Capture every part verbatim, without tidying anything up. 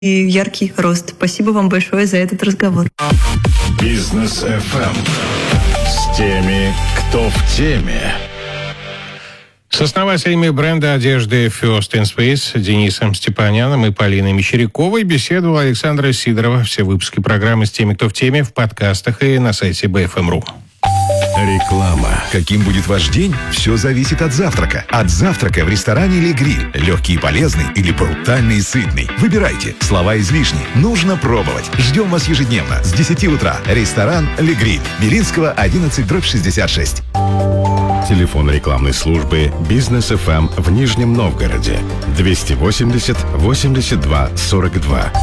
и яркий рост. Спасибо вам большое за этот разговор. Бизнес эф эм с теми, кто в теме. С основателями бренда одежды First in Space Денисом Степаняном и Полиной Мещеряковой беседовала Александра Сидорова. Все выпуски программы «С теми, кто в теме» в подкастах и на сайте би эф эм точка ру. Реклама. Каким будет ваш день? Все зависит от завтрака. От завтрака в ресторане «Ле Гриль». Легкий и полезный или брутальный и сытный. Выбирайте. Слова излишни. Нужно пробовать. Ждем вас ежедневно с десяти утра. Ресторан «Ле Гриль». Белинского, одиннадцать, дробь шестьдесят шесть. Телефон рекламной службы «Бизнес эф эм» в Нижнем Новгороде. двести восемьдесят восемьдесят два сорок два.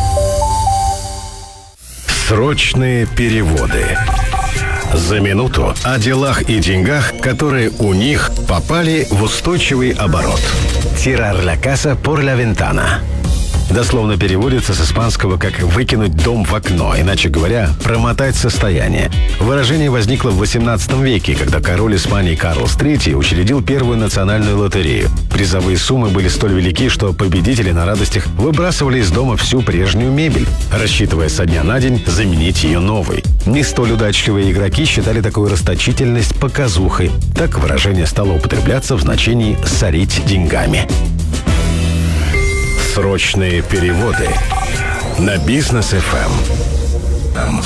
Срочные переводы. За минуту о делах и деньгах, которые у них попали в устойчивый оборот. Tirar la casa por la ventana. Дословно переводится с испанского как «выкинуть дом в окно», иначе говоря, промотать состояние. Выражение возникло в восемнадцатом веке, когда король Испании Карлос третий учредил первую национальную лотерею. Призовые суммы были столь велики, что победители на радостях выбрасывали из дома всю прежнюю мебель, рассчитывая со дня на день заменить ее новой. Не столь удачливые игроки считали такую расточительность показухой. Так выражение стало употребляться в значении «сорить деньгами». Срочные переводы на Бизнес эф эм.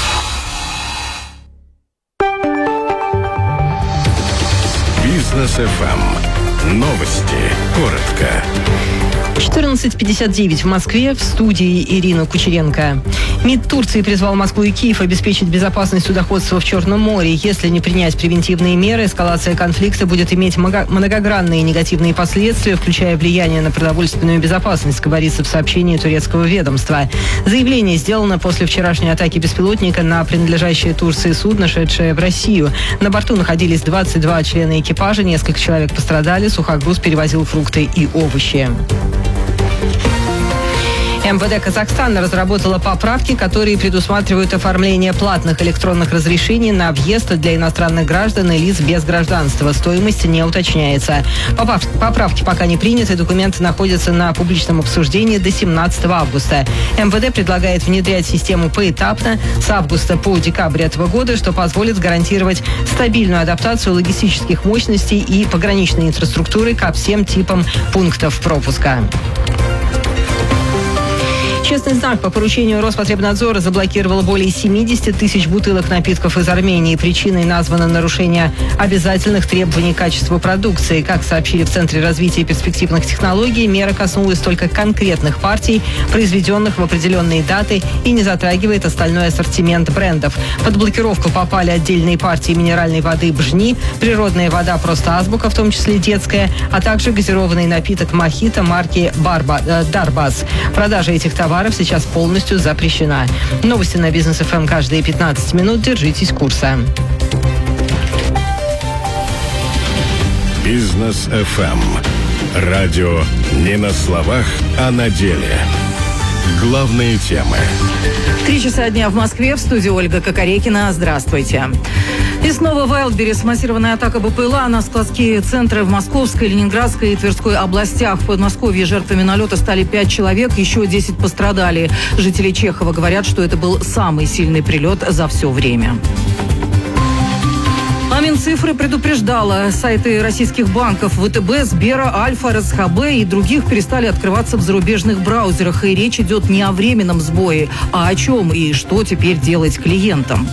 Бизнес эф эм. Новости. Коротко. четырнадцать пятьдесят девять в Москве, в студии Ирина Кучеренко. МИД Турции призвал Москву и Киев обеспечить безопасность судоходства в Черном море. Если не принять превентивные меры, эскалация конфликта будет иметь многогранные негативные последствия, включая влияние на продовольственную безопасность, говорится в сообщении турецкого ведомства. Заявление сделано после вчерашней атаки беспилотника на принадлежащее Турции судно, шедшее в Россию. На борту находились двадцать два члена экипажа, несколько человек пострадали, сухогруз перевозил фрукты и овощи. эм вэ дэ Казахстана разработала поправки, которые предусматривают оформление платных электронных разрешений на въезд для иностранных граждан и лиц без гражданства. Стоимость не уточняется. Поправки пока не приняты, документы находятся на публичном обсуждении до семнадцатого августа. эм вэ дэ предлагает внедрять систему поэтапно с августа по декабрь этого года, что позволит гарантировать стабильную адаптацию логистических мощностей и пограничной инфраструктуры ко всем типам пунктов пропуска. Честный знак по поручению Роспотребнадзора заблокировал более семьдесят тысяч бутылок напитков из Армении. Причиной названо нарушение обязательных требований к качеству продукции. Как сообщили в Центре развития перспективных технологий, мера коснулась только конкретных партий, произведенных в определенные даты, и не затрагивает остальной ассортимент брендов. Под блокировку попали отдельные партии минеральной воды «Бжни», природная вода «Просто азбука», в том числе детская, а также газированный напиток «Мохито» марки Барба, э, «Дарбаз». Продажа этих товаров сейчас полностью запрещена. Новости на Бизнес эф эм каждые пятнадцать минут. Держитесь курса. Бизнес эф эм. Радио не на словах, а на деле. Главные темы. Три часа дня в Москве. В студии Ольга Кокорекина. Здравствуйте. И снова в Вайлдберрис массированная атака бэ пэ эл а на складские центры в Московской, Ленинградской и Тверской областях. В Подмосковье жертвами налета стали пять человек, еще десять пострадали. Жители Чехова говорят, что это был самый сильный прилет за все время. А Минцифры предупреждала. Сайты российских банков вэ тэ бэ, Сбера, Альфа, эр эс ха бэ и других перестали открываться в зарубежных браузерах. И речь идет не о временном сбое, а о чем и что теперь делать клиентам.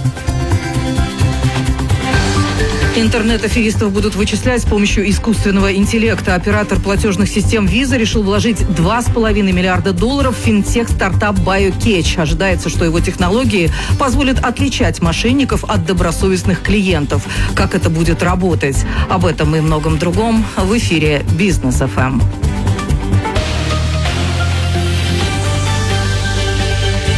Интернет-аферистов будут вычислять с помощью искусственного интеллекта. Оператор платежных систем Visa решил вложить два с половиной миллиарда долларов в финтех-стартап BioCatch. Ожидается, что его технологии позволят отличать мошенников от добросовестных клиентов. Как это будет работать? Об этом и многом другом в эфире Бизнес эф эм. В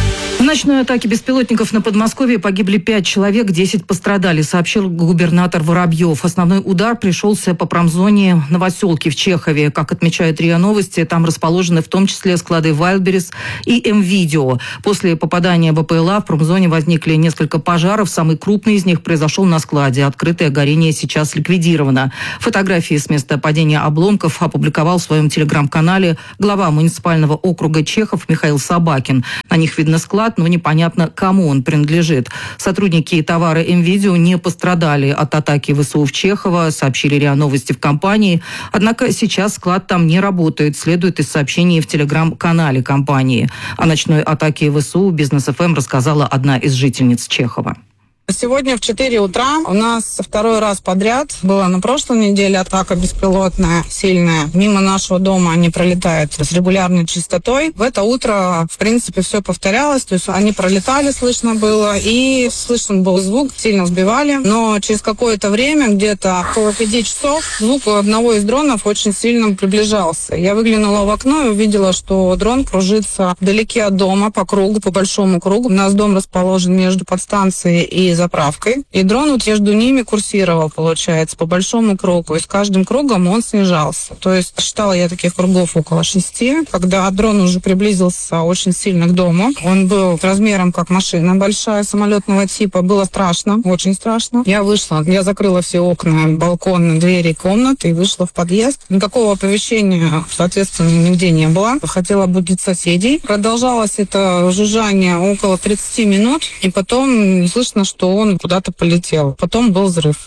В ночной атаке беспилотников на Подмосковье погибли пять человек, десять пострадали, сообщил губернатор Воробьев. Основной удар пришелся по промзоне Новоселки в Чехове. Как отмечает РИА Новости, там расположены в том числе склады Wildberries и М-Видео. После попадания БПЛА в промзоне возникли несколько пожаров. Самый крупный из них произошел на складе. Открытое горение сейчас ликвидировано. Фотографии с места падения обломков опубликовал в своем телеграм-канале глава муниципального округа Чехов Михаил Собакин. На них видно склад, но непонятно, кому он принадлежит. Сотрудники и товары М-Видео не пострадали от атаки ВСУ в Чехово, сообщили РИА Новости в компании. Однако сейчас склад там не работает, следует из сообщений в телеграм-канале компании. О ночной атаке ВСУ Бизнес-ФМ рассказала одна из жительниц Чехова. Сегодня в четыре утра у нас второй раз подряд была на прошлой неделе атака беспилотная, сильная. Мимо нашего дома они пролетают с регулярной частотой. В это утро, в принципе, все повторялось. То есть они пролетали, слышно было, и слышен был звук, сильно сбивали. Но через какое-то время, где-то около пяти часов, звук одного из дронов очень сильно приближался. Я выглянула в окно и увидела, что дрон кружится вдалеке от дома, по кругу, по большому кругу. У нас дом расположен между подстанцией и заправкой. И дрон вот между ними курсировал, получается, по большому кругу. И с каждым кругом он снижался. То есть считала я таких кругов около шести. Когда дрон уже приблизился очень сильно к дому, он был размером как машина большая, самолетного типа. Было страшно, очень страшно. Я вышла, я закрыла все окна, балкон, двери комнаты и вышла в подъезд. Никакого оповещения, соответственно, нигде не было. Хотела будить соседей. Продолжалось это жужжание около тридцати минут. И потом слышно, что он куда-то полетел. Потом был взрыв.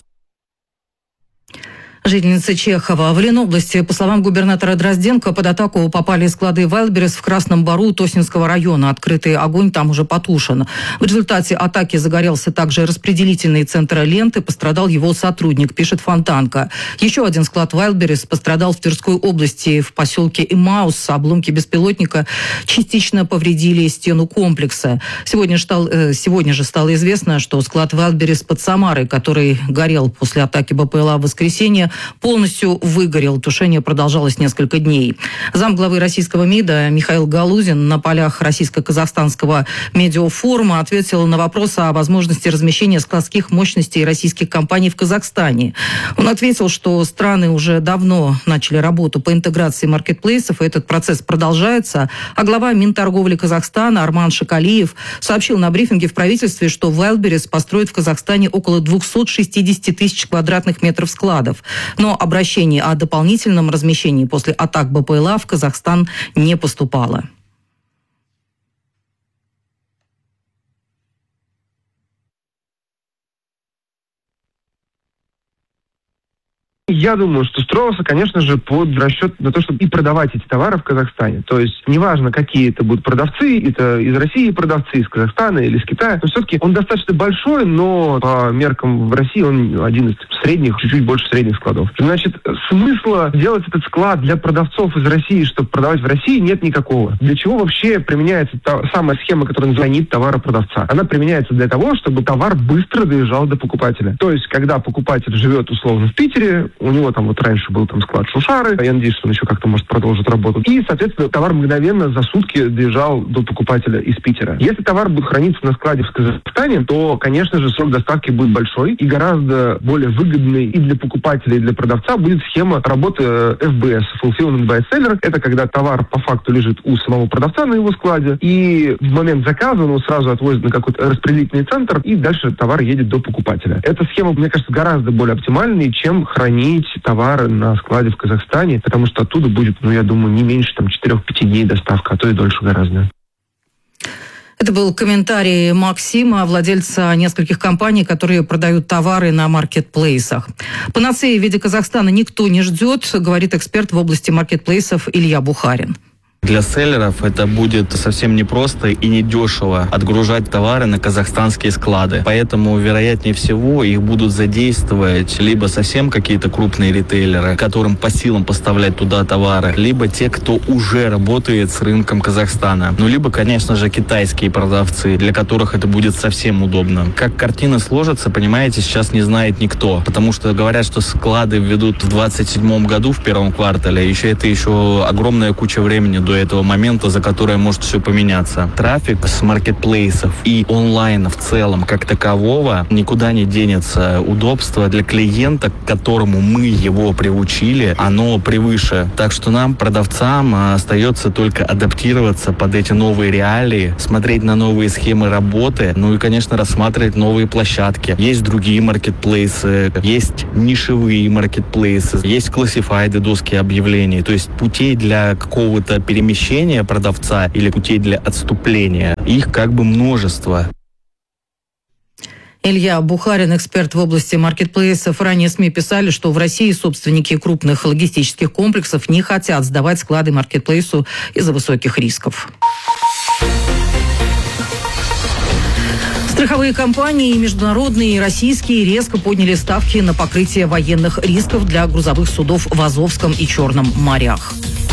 Жительница Чехова. В Ленобласти, по словам губернатора Дрозденко, под атаку попали склады Wildberries в Красном Бару Тоснинского района. Открытый огонь там уже потушен. В результате атаки загорелся также распределительный центр ленты. Пострадал его сотрудник, пишет Фонтанка. Еще один склад Wildberries пострадал в Тверской области, в поселке Имаус. Обломки беспилотника частично повредили стену комплекса. Сегодня, стал, сегодня же стало известно, что склад Wildberries под Самарой, который горел после атаки БПЛА в воскресенье, полностью выгорел. Тушение продолжалось несколько дней. Замглавы российского МИДа Михаил Галузин на полях российско-казахстанского медиафорума ответил на вопрос о возможности размещения складских мощностей российских компаний в Казахстане. Он ответил, что страны уже давно начали работу по интеграции маркетплейсов, и этот процесс продолжается. А глава Минторговли Казахстана Арман Шакалиев сообщил на брифинге в правительстве, что Wildberries построит в Казахстане около двухсот шестидесяти тысяч квадратных метров складов. Но обращений о дополнительном размещении после атак БПЛА в Казахстан не поступало. Я думаю, что строился, конечно же, под расчет на то, чтобы и продавать эти товары в Казахстане. То есть неважно, какие это будут продавцы, это из России продавцы, из Казахстана или из Китая, но все-таки он достаточно большой, но по меркам в России он один из средних, чуть-чуть больше средних складов. Значит, смысла делать этот склад для продавцов из России, чтобы продавать в России, нет никакого. Для чего вообще применяется та самая схема, которая называется товара продавца? Она применяется для того, чтобы товар быстро доезжал до покупателя. То есть, когда покупатель живет условно в Питере, у него там вот раньше был там склад Шушары, я надеюсь, что он еще как-то может продолжить работу. И, соответственно, товар мгновенно за сутки доезжал до покупателя из Питера. Если товар будет храниться на складе в Казахстане, то, конечно же, срок доставки будет большой и гораздо более выгодный и для покупателя, и для продавца будет схема работы эф би эс, Fulfillment by Seller. Это когда товар по факту лежит у самого продавца на его складе, и в момент заказа он его сразу отвозит на какой-то распределительный центр, и дальше товар едет до покупателя. Эта схема, мне кажется, гораздо более оптимальной, чем хранить товары на складе в Казахстане, потому что оттуда будет, ну, я думаю, не меньше там четырех-пяти дней доставка, а то и дольше гораздо. Это был комментарий Максима, владельца нескольких компаний, которые продают товары на маркетплейсах. Панацеи в виде Казахстана никто не ждет, говорит эксперт в области маркетплейсов Илья Бухарин. Для селлеров это будет совсем непросто и недешево отгружать товары на казахстанские склады. Поэтому, вероятнее всего, их будут задействовать либо совсем какие-то крупные ритейлеры, которым по силам поставлять туда товары, либо те, кто уже работает с рынком Казахстана. Ну, либо, конечно же, китайские продавцы, для которых это будет совсем удобно. Как картина сложится, понимаете, сейчас не знает никто. Потому что говорят, что склады введут в двадцать седьмом году, в первом квартале. Еще это еще огромная куча времени до этого момента, за который может все поменяться. Трафик с маркетплейсов и онлайна в целом как такового никуда не денется. Удобство для клиента, к которому мы его приучили, оно превыше. Так что нам, продавцам, остается только адаптироваться под эти новые реалии, смотреть на новые схемы работы, ну и, конечно, рассматривать новые площадки. Есть другие маркетплейсы, есть нишевые маркетплейсы, есть классифайды, доски объявлений. То есть путей для какого-то перемещения продавца или путей для отступления, их как бы множество. Илья Бухарин, эксперт в области маркетплейсов. Ранее СМИ писали, что в России собственники крупных логистических комплексов не хотят сдавать склады маркетплейсу из-за высоких рисков. Страховые компании, и международные, и российские, резко подняли ставки на покрытие военных рисков для грузовых судов в Азовском и Черном морях.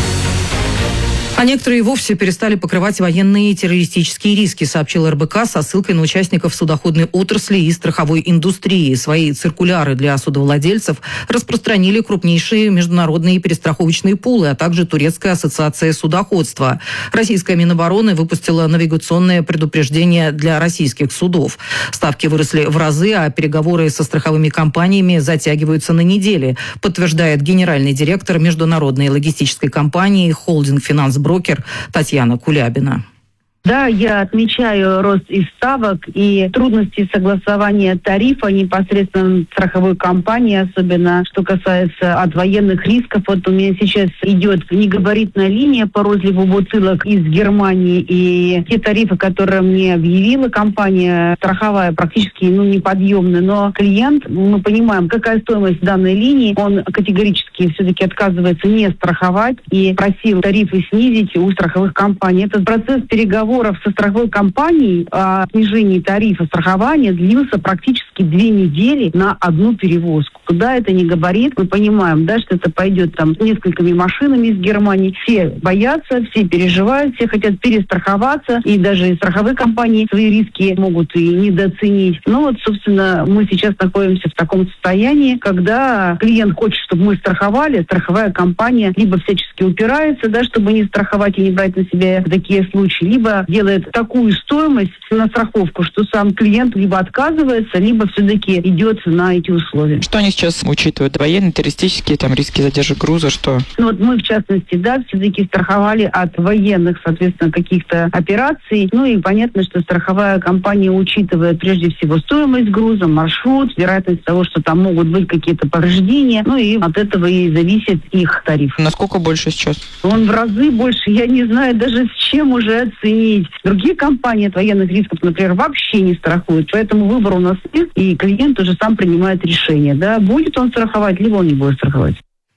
А некоторые вовсе перестали покрывать военные и террористические риски, сообщил эр бэ ка со ссылкой на участников судоходной отрасли и страховой индустрии. Свои циркуляры для судовладельцев распространили крупнейшие международные перестраховочные пулы, а также Турецкая ассоциация судоходства. Российская Минобороны выпустила навигационное предупреждение для российских судов. Ставки выросли в разы, а переговоры со страховыми компаниями затягиваются на недели, подтверждает генеральный директор международной логистической компании «Холдинг Финанс Брокер» Татьяна Кулябина. Да, я отмечаю рост и ставок, и трудности согласования тарифа непосредственно страховой компании, особенно что касается от военных рисков. Вот у меня сейчас идет негабаритная линия по розливу бутылок из Германии, и те тарифы, которые мне объявила компания страховая, практически ну, неподъемны. Но клиент, мы понимаем, какая стоимость данной линии, он категорически все-таки отказывается не страховать и просил тарифы снизить у страховых компаний. Этот процесс переговоров со страховой компанией о снижении тарифа страхования длился практически две недели на одну перевозку. Куда это не габарит, мы понимаем, да, что это пойдет там с несколькими машинами из Германии. Все боятся, все переживают, все хотят перестраховаться, и даже и страховые компании свои риски могут и недооценить. Но вот, собственно, мы сейчас находимся в таком состоянии, когда клиент хочет, чтобы мы страховали, страховая компания либо всячески упирается, да, чтобы не страховать и не брать на себя такие случаи, либо делает такую стоимость на страховку, что сам клиент либо отказывается, либо все-таки идет на эти условия. Что они сейчас учитывают? Военные, террористические, там, риски задержек груза, что? Ну вот мы, в частности, да, все-таки страховали от военных, соответственно, каких-то операций. Ну и понятно, что страховая компания учитывает прежде всего стоимость груза, маршрут, вероятность того, что там могут быть какие-то повреждения. Ну и от этого и зависит их тариф. Насколько больше сейчас? Он в разы больше. Я не знаю даже с чем уже оценить. Другие компании от военных рисков, например, вообще не страхуют. Поэтому выбор у нас есть, и клиент уже сам принимает решение. Да, будет он страховать, либо он не будет страховать.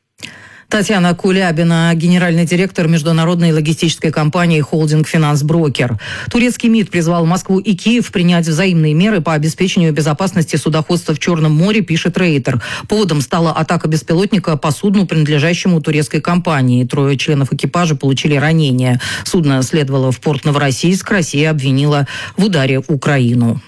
Татьяна Кулябина, генеральный директор международной логистической компании «Холдинг Финанс Брокер». Турецкий МИД призвал Москву и Киев принять взаимные меры по обеспечению безопасности судоходства в Черном море, пишет Рейтер. Поводом стала атака беспилотника по судну, принадлежащему турецкой компании. Трое членов экипажа получили ранения. Судно следовало в порт Новороссийск. Россия обвинила в ударе Украину.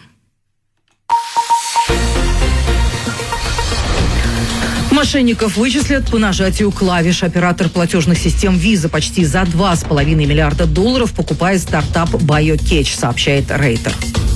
Мошенников вычислят по нажатию клавиш. Оператор платежных систем Visa почти за два с половиной миллиарда долларов покупает стартап BioCatch, сообщает Рейтер.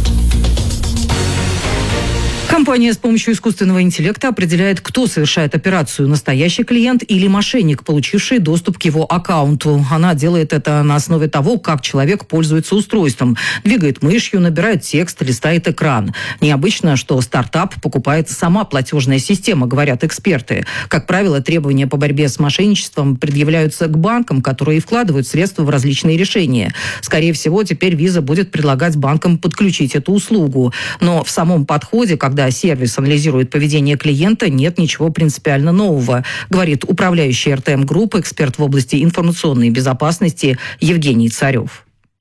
Компания с помощью искусственного интеллекта определяет, кто совершает операцию – настоящий клиент или мошенник, получивший доступ к его аккаунту. Она делает это на основе того, как человек пользуется устройством. Двигает мышью, набирает текст, листает экран. Необычно, что стартап покупает сама платежная система, говорят эксперты. Как правило, требования по борьбе с мошенничеством предъявляются к банкам, которые вкладывают средства в различные решения. Скорее всего, теперь Visa будет предлагать банкам подключить эту услугу. Но в самом подходе, когда сервис анализирует поведение клиента, нет ничего принципиально нового, говорит управляющий эр тэ эм Групп, эксперт в области информационной безопасности Евгений Царев.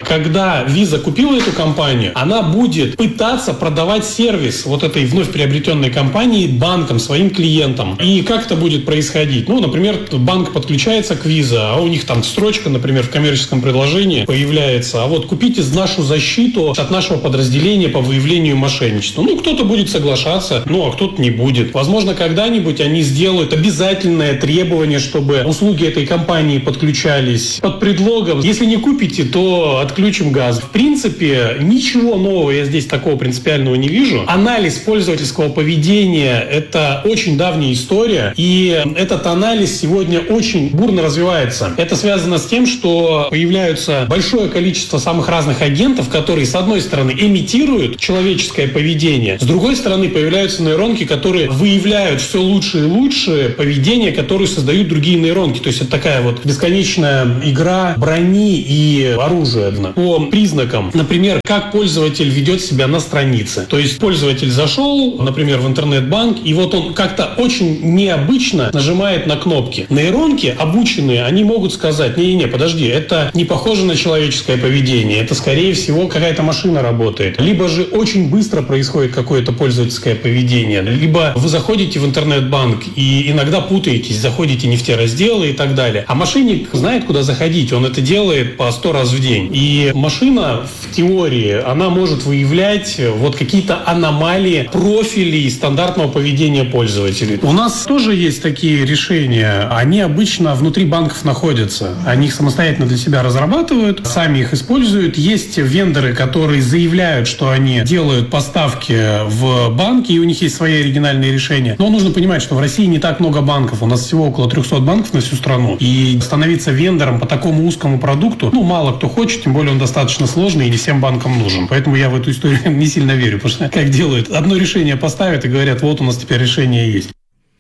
Когда Visa купила эту компанию, она будет пытаться продавать сервис вот этой вновь приобретенной компании банкам, своим клиентам. И как это будет происходить? Ну, например, банк подключается к Visa, а у них там строчка, например, в коммерческом предложении появляется: а вот купите нашу защиту от нашего подразделения по выявлению мошенничества. Ну, кто-то будет соглашаться, ну, а кто-то не будет. Возможно, когда-нибудь они сделают обязательное требование, чтобы услуги этой компании подключались под предлогом: если не купите, то отключим газ. В принципе, ничего нового я здесь такого принципиального не вижу. Анализ пользовательского поведения – это очень давняя история, и этот анализ сегодня очень бурно развивается. Это связано с тем, что появляются большое количество самых разных агентов, которые, с одной стороны, имитируют человеческое поведение, с другой стороны, появляются нейронки, которые выявляют все лучше и лучше поведение, которое создают другие нейронки. То есть это такая вот бесконечная игра брони и оружия по признакам. Например, как пользователь ведет себя на странице. То есть пользователь зашел, например, в интернет-банк, и вот он как-то очень необычно нажимает на кнопки. Нейронки, обученные, они могут сказать: не-не-не, подожди, это не похоже на человеческое поведение, это, скорее всего, какая-то машина работает. Либо же очень быстро происходит какое-то пользовательское поведение, либо вы заходите в интернет-банк и иногда путаетесь, заходите не в те разделы и так далее. А мошенник знает, куда заходить, он это делает по сто раз в день. И машина в теории, она может выявлять вот какие-то аномалии профилей стандартного поведения пользователей. У нас тоже есть такие решения. Они обычно внутри банков находятся. Они их самостоятельно для себя разрабатывают, сами их используют. Есть вендоры, которые заявляют, что они делают поставки в банки, и у них есть свои оригинальные решения. Но нужно понимать, что в России не так много банков. У нас всего около триста банков на всю страну. И становиться вендором по такому узкому продукту, ну, мало кто хочет, тем более он достаточно сложный и не всем банкам нужен. Поэтому я в эту историю не сильно верю, потому что как делают? Одно решение поставят и говорят: вот у нас теперь решение есть.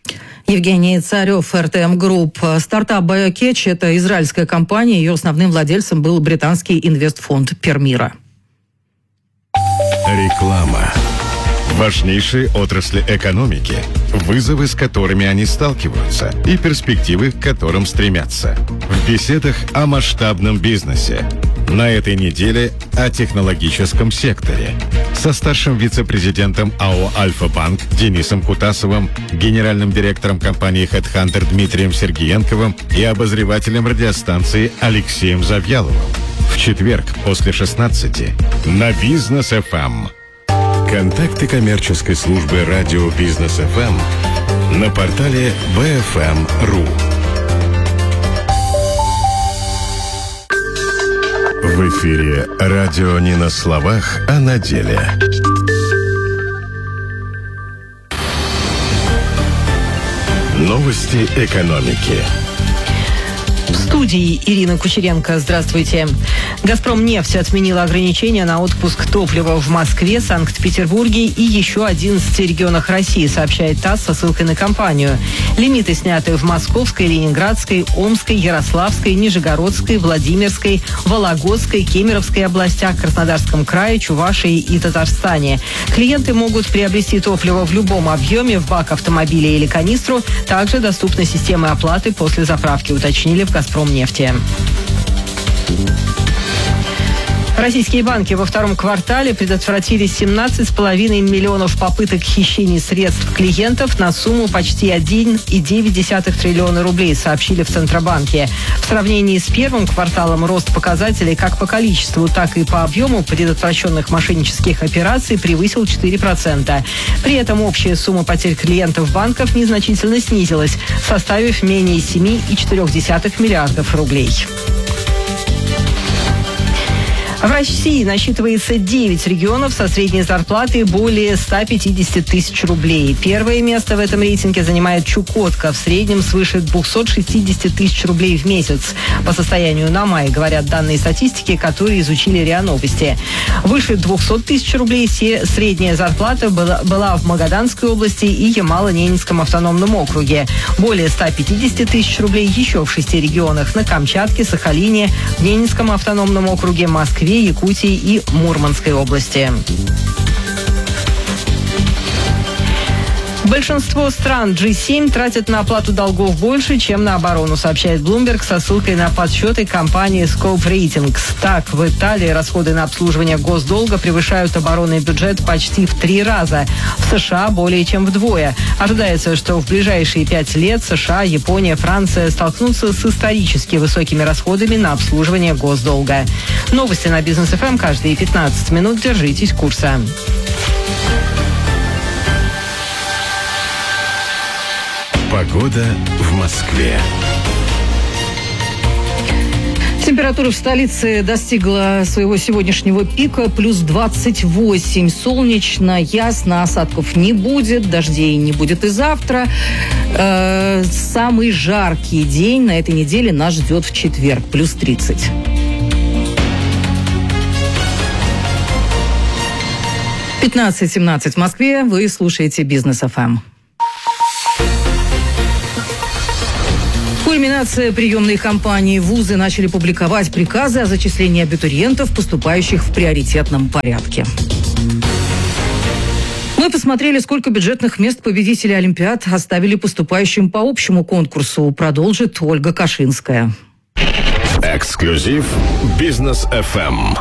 Евгений Царев, эр тэ эм Групп. Стартап BioCatch – это израильская компания. Ее основным владельцем был британский инвестфонд Пермира. Реклама. Важнейшие отрасли экономики, вызовы, с которыми они сталкиваются, и перспективы, к которым стремятся. В беседах о масштабном бизнесе. На этой неделе о технологическом секторе. Со старшим вице-президентом АО «Альфа-Банк» Денисом Кутасовым, генеральным директором компании HeadHunter Дмитрием Сергиенковым и обозревателем радиостанции Алексеем Завьяловым. В четверг после шестнадцати на Бизнес эф эм. Контакты коммерческой службы радио Бизнес эф эм на портале би эф эм точка ру. В эфире радио не на словах, а на деле. Новости экономики. В студии Ирина Кучеренко. Здравствуйте. «Газпромнефть» отменила ограничения на отпуск топлива в Москве, Санкт-Петербурге и еще одиннадцати регионах России, сообщает ТАСС со ссылкой на компанию. Лимиты сняты в Московской, Ленинградской, Омской, Ярославской, Нижегородской, Владимирской, Вологодской, Кемеровской областях, Краснодарском крае, Чувашии и Татарстане. Клиенты могут приобрести топливо в любом объеме, в бак автомобиля или канистру. Также доступны системы оплаты после заправки, уточнили в «Газпромнефти». Российские банки во втором квартале предотвратили семнадцать с половиной миллионов попыток хищений средств клиентов на сумму почти один и девять десятых триллиона рублей, сообщили в Центробанке. В сравнении с первым кварталом рост показателей как по количеству, так и по объему предотвращенных мошеннических операций превысил четыре процента. При этом общая сумма потерь клиентов банков незначительно снизилась, составив менее семи и четырёх десятых миллиардов рублей. В России насчитывается девять регионов со средней зарплатой более ста пятидесяти тысяч рублей. Первое место в этом рейтинге занимает Чукотка, в среднем свыше двухсот шестидесяти тысяч рублей в месяц. По состоянию на май, говорят данные статистики, которые изучили РИА Новости. Выше двухсот тысяч рублей средняя зарплата была, была в Магаданской области и Ямало-Ненецком автономном округе. Более ста пятидесяти тысяч рублей еще в шести регионах: на Камчатке, Сахалине, в Ненецком автономном округе, Москве, Якутии и Мурманской области. Большинство стран джи семь тратят на оплату долгов больше, чем на оборону, сообщает Bloomberg со ссылкой на подсчеты компании Scope Ratings. Так, в Италии расходы на обслуживание госдолга превышают оборонный бюджет почти в три раза. В США более чем вдвое. Ожидается, что в ближайшие пять лет США, Япония, Франция столкнутся с исторически высокими расходами на обслуживание госдолга. Новости на Бизнес эф эм каждые пятнадцать минут. Держитесь курса. Погода в Москве. Температура в столице достигла своего сегодняшнего пика, плюс двадцать восемь. Солнечно, ясно, осадков не будет, дождей не будет и завтра. Э, самый жаркий день на этой неделе нас ждет в четверг, плюс тридцать. пятнадцать семнадцать в Москве. Вы слушаете Бизнес эф эм. Кульминация приемной кампании. Вузы начали публиковать приказы о зачислении абитуриентов, поступающих в приоритетном порядке. Мы посмотрели, сколько бюджетных мест победителей Олимпиад оставили поступающим по общему конкурсу. Продолжит Ольга Кашинская. Эксклюзив Бизнес эф эм.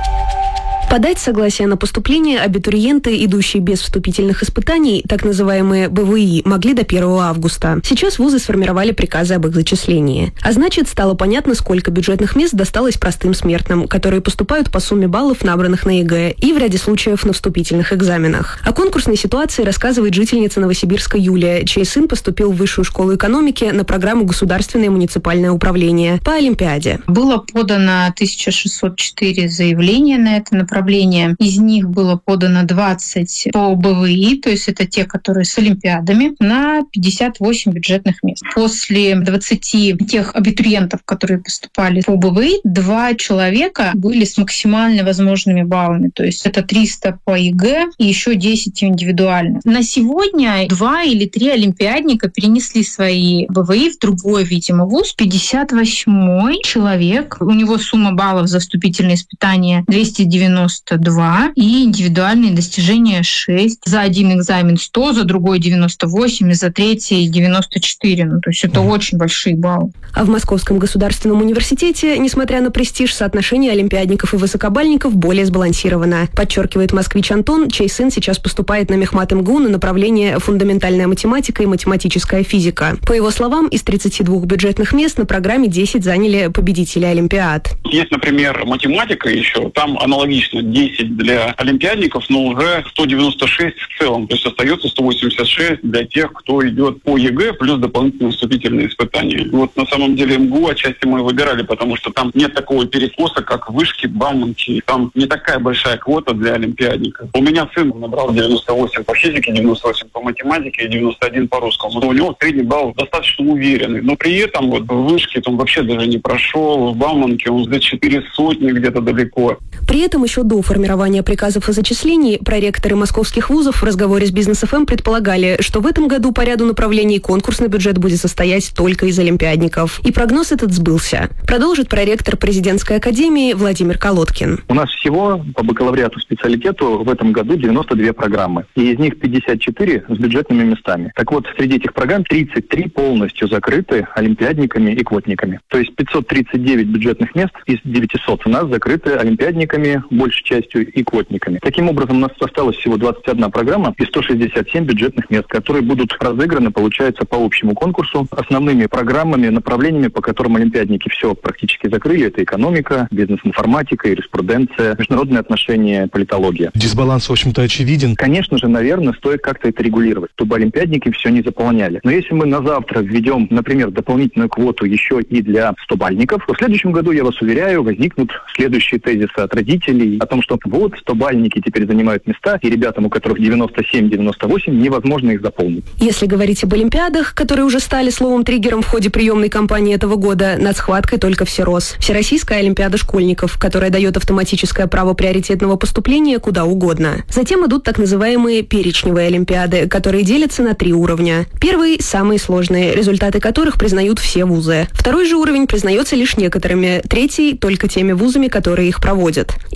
Подать согласие на поступление абитуриенты, идущие без вступительных испытаний, так называемые бэ вэ и, могли до первого августа. Сейчас вузы сформировали приказы об их зачислении. А значит, стало понятно, сколько бюджетных мест досталось простым смертным, которые поступают по сумме баллов, набранных на ЕГЭ, и в ряде случаев на вступительных экзаменах. О конкурсной ситуации рассказывает жительница Новосибирска Юлия, чей сын поступил в Высшую школу экономики на программу «Государственное муниципальное управление» по Олимпиаде. Было подано тысяча шестьсот четыре заявления на это направление. Из них было подано двадцать по бэ вэ и, то есть это те, которые с олимпиадами, на пятьдесят восемь бюджетных мест. После двадцати тех абитуриентов, которые поступали по бэ вэ и, два человека были с максимально возможными баллами, то есть это триста по ЕГЭ и еще десять индивидуально. На сегодня два или три олимпиадника перенесли свои бэ вэ и в другой, видимо, вуз. пятьдесят восьмой человек, у него сумма баллов за вступительные испытания двести девяносто два и индивидуальные достижения шесть. За один экзамен сто, за другой девяносто восемь и за третий девяносто четыре. Ну, то есть это очень большие баллы. А в Московском государственном университете, несмотря на престиж, соотношение олимпиадников и высокобальников более сбалансировано, подчеркивает москвич Антон, чей сын сейчас поступает на мехмат эм гэ у на направление фундаментальная математика и математическая физика. По его словам, из тридцати двух бюджетных мест на программе десять заняли победители олимпиад. Есть, например, математика еще, там аналогично десять для олимпиадников, но уже сто девяносто шесть в целом. То есть остается сто восемьдесят шесть для тех, кто идет по ЕГЭ, плюс дополнительные вступительные испытания. Вот на самом деле эм гэ у отчасти мы выбирали, потому что там нет такого перекоса, как вышки, Бауманки. Там не такая большая квота для олимпиадников. У меня сын набрал девяносто восемь по физике, девяносто восемь по математике и девяносто один по русскому. Но у него средний балл достаточно уверенный. Но при этом вот в вышке он вообще даже не прошел, в Бауманке он за четыре сотни где-то далеко. При этом еще до формирования приказов о зачислении проректоры московских вузов в разговоре с Бизнес эф эм предполагали, что в этом году по ряду направлений конкурсный бюджет будет состоять только из олимпиадников. И прогноз этот сбылся. Продолжит проректор президентской академии Владимир Колодкин. У нас всего по бакалавриату специалитету в этом году девяносто две программы. И из них пятьдесят четыре с бюджетными местами. Так вот, среди этих программ тридцать три полностью закрыты олимпиадниками и квотниками. То есть пятьсот тридцать девять бюджетных мест из девятисот у нас закрыты олимпиадниками, большей частью и квотниками. Таким образом, у нас осталось всего двадцать одна программа и сто шестьдесят семь бюджетных мест, которые будут разыграны, получается, по общему конкурсу. Основными программами, направлениями, по которым олимпиадники все практически закрыли, это экономика, бизнес-информатика, юриспруденция, международные отношения, политология. Дисбаланс, в общем-то, очевиден. Конечно же, наверное, стоит как-то это регулировать, чтобы олимпиадники все не заполняли. Но если мы на завтра введем, например, дополнительную квоту еще и для стобальников, то в следующем году, я вас уверяю, возникнут следующие тезисы от родителей о том, что вот стобальники теперь занимают места, и ребятам, у которых девяносто семь девяносто восемь, невозможно их заполнить. Если говорить об олимпиадах, которые уже стали словом-триггером в ходе приемной кампании этого года, над схваткой только всерос. Всероссийская олимпиада школьников, которая дает автоматическое право приоритетного поступления куда угодно. Затем идут так называемые перечневые олимпиады, которые делятся на три уровня. Первый – самые сложные, результаты которых признают все вузы. Второй же уровень признается лишь некоторыми, третий – только теми вузами, которые их проводят. И основной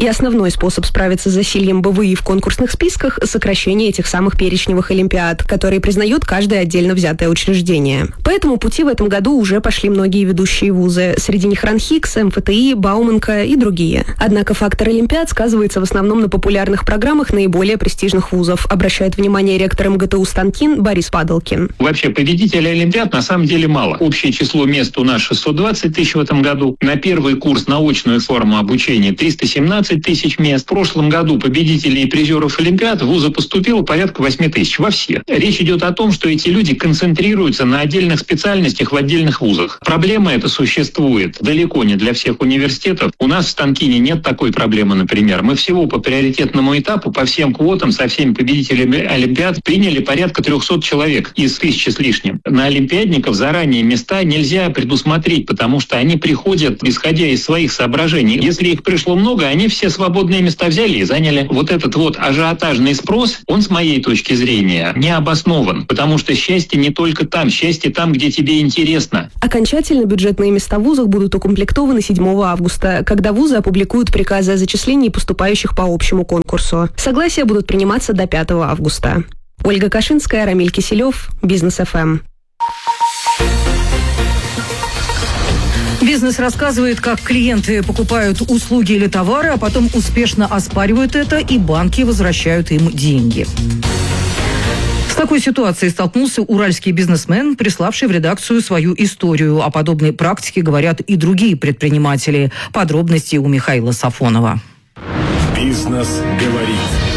основной способ справиться с засильем БВИ в конкурсных списках – сокращение этих самых перечневых олимпиад, которые признает каждое отдельно взятое учреждение. По этому пути в этом году уже пошли многие ведущие вузы. Среди них РАНХИКС, МФТИ, Бауманка и другие. Однако фактор олимпиад сказывается в основном на популярных программах наиболее престижных вузов, обращает внимание ректор МГТУ «Станкин» Борис Падалкин. Вообще победителей олимпиад на самом деле мало. Общее число мест у нас шестьсот двадцать тысяч в этом году. На первый курс на очную форму обучения триста семнадцать тысяч мест. В прошлом году победителей и призеров олимпиад в вузы поступило порядка восемь тысяч во все. Речь идет о том, что эти люди концентрируются на отдельных специальностях в отдельных вузах. Проблема эта существует далеко не для всех университетов. У нас в Станкине нет такой проблемы, например. Мы всего по приоритетному этапу, по всем квотам, со всеми победителями олимпиад приняли порядка трехсот человек из тысячи с лишним. На олимпиадников заранее места нельзя предусмотреть, потому что они приходят, исходя из своих соображений. Если их пришло много, они все свободные места взяли и заняли. Вот этот вот ажиотажный спрос, он с моей точки зрения не обоснован, потому что счастье не только там, счастье там, где тебе интересно. Окончательно бюджетные места в вузах будут укомплектованы седьмого августа, когда вузы опубликуют приказы о зачислении поступающих по общему конкурсу. Согласия будут приниматься до пятого августа. Ольга Кашинская, Рамиль Киселев, Бизнес эф эм. Бизнес рассказывает, как клиенты покупают услуги или товары, а потом успешно оспаривают это, и банки возвращают им деньги. С такой ситуацией столкнулся уральский бизнесмен, приславший в редакцию свою историю. О подобной практике говорят и другие предприниматели. Подробности у Михаила Сафонова. Бизнес говорит.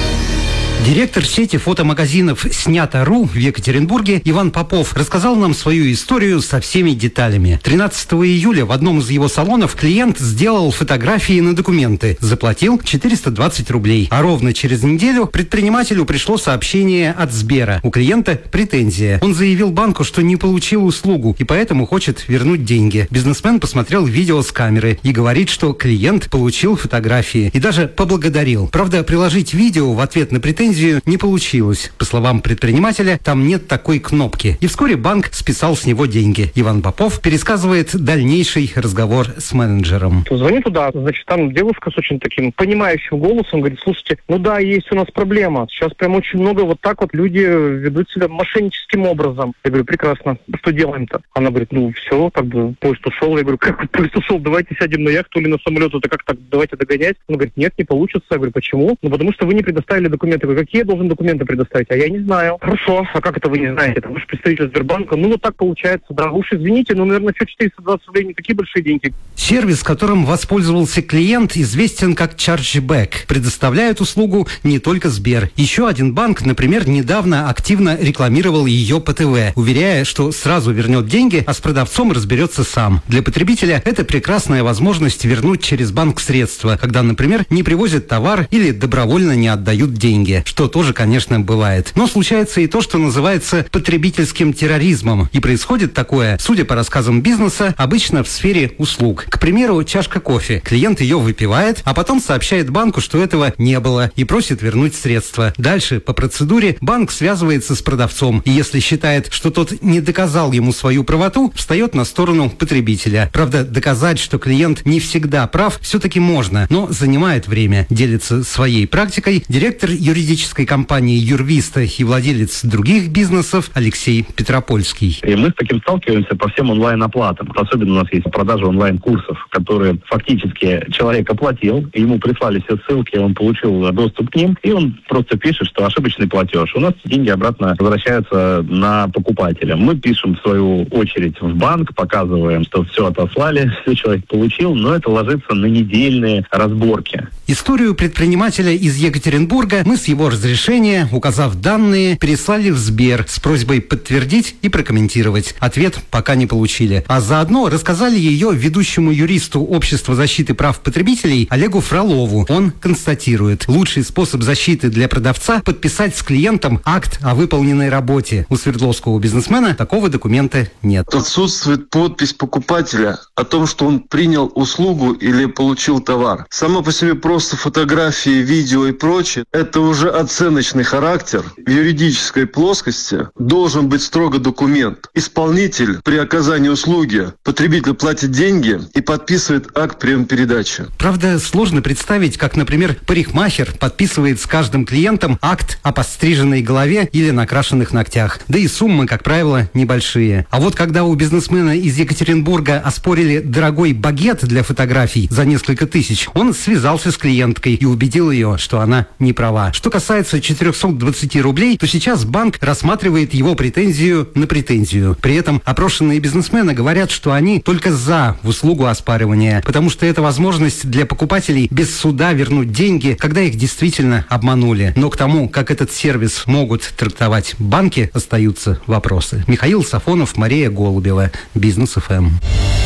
Директор сети фотомагазинов «Снято.ру» в Екатеринбурге Иван Попов рассказал нам свою историю со всеми деталями. тринадцатого июля в одном из его салонов клиент сделал фотографии на документы, заплатил четыреста двадцать рублей. А ровно через неделю предпринимателю пришло сообщение от Сбера. У клиента претензия. Он заявил банку, что не получил услугу и поэтому хочет вернуть деньги. Бизнесмен посмотрел видео с камеры и говорит, что клиент получил фотографии и даже поблагодарил. Правда, приложить видео в ответ на претензию не получилось. По словам предпринимателя, там нет такой кнопки. И вскоре банк списал с него деньги. Иван Попов пересказывает дальнейший разговор с менеджером. Звоню туда, значит, там девушка с очень таким понимающим голосом говорит: слушайте, ну да, есть у нас проблема. Сейчас прям очень много вот так вот люди ведут себя мошенническим образом. Я говорю: прекрасно. Что делаем-то? Она говорит: ну все, как бы поезд ушел. Я говорю: как поезд ушел? Давайте сядем на яхту или на самолет. Это как так? Давайте догонять. Он говорит: нет, не получится. Я говорю: почему? Ну потому что вы не предоставили документы. Я говорю: какие я должен документы предоставить? А я не знаю. Хорошо. А как это вы не знаете? Это вы же представитель Сбербанка. Ну вот так получается. Да, уж извините, но, наверное, все четыреста двадцать рублей не такие большие деньги. Сервис, которым воспользовался клиент, известен как Chargeback. Предоставляет услугу не только Сбер. Еще один банк, например, недавно активно рекламировал ее по ТВ, уверяя, что сразу вернет деньги, а с продавцом разберется сам. Для потребителя это прекрасная возможность вернуть через банк средства, когда, например, не привозят товар или добровольно не отдают деньги. Что тоже, конечно, бывает. Но случается и то, что называется потребительским терроризмом. И происходит такое, судя по рассказам бизнеса, обычно в сфере услуг. К примеру, чашка кофе. Клиент ее выпивает, а потом сообщает банку, что этого не было, и просит вернуть средства. Дальше, по процедуре, банк связывается с продавцом, и если считает, что тот не доказал ему свою правоту, встает на сторону потребителя. Правда, доказать, что клиент не всегда прав, все-таки можно, но занимает время. Делится своей практикой директор юридической компании «Юрвиста» и владелец других бизнесов Алексей Петропольский. И мы с таким сталкиваемся по всем онлайн-оплатам. Особенно у нас есть продажа онлайн-курсов, которые фактически человек оплатил, ему прислали все ссылки, он получил доступ к ним, и он просто пишет, что ошибочный платеж. У нас деньги обратно возвращаются на покупателя. Мы пишем, в свою очередь, в банк, показываем, что все отослали, все человек получил, но это ложится на недельные разборки. Историю предпринимателя из Екатеринбурга мы с его разрешения, указав данные, переслали в Сбер с просьбой подтвердить и прокомментировать. Ответ пока не получили. А заодно рассказали ее ведущему юристу Общества защиты прав потребителей Олегу Фролову. Он констатирует, лучший способ защиты для продавца – подписать с клиентом акт о выполненной работе. У свердловского бизнесмена такого документа нет. Отсутствует подпись покупателя о том, что он принял услугу или получил товар. Само по себе просто фотографии, видео и прочее – это уже оценочный характер. В юридической плоскости должен быть строго документ. Исполнитель при оказании услуги, потребитель платит деньги и подписывает акт приема-передачи. Правда, сложно представить, как, например, парикмахер подписывает с каждым клиентом акт о подстриженной голове или накрашенных ногтях. Да и суммы, как правило, небольшие. А вот когда у бизнесмена из Екатеринбурга оспорили дорогой багет для фотографий за несколько тысяч, он связался с клиенткой и убедил ее, что она не права. Что касается четыреста двадцать рублей, то сейчас банк рассматривает его претензию на претензию. При этом опрошенные бизнесмены говорят, что они только за в услугу оспаривания, потому что это возможность для покупателей без суда вернуть деньги, когда их действительно обманули. Но к тому, как этот сервис могут трактовать банки, остаются вопросы. Михаил Сафонов, Мария Голубева, Бизнес эф эм.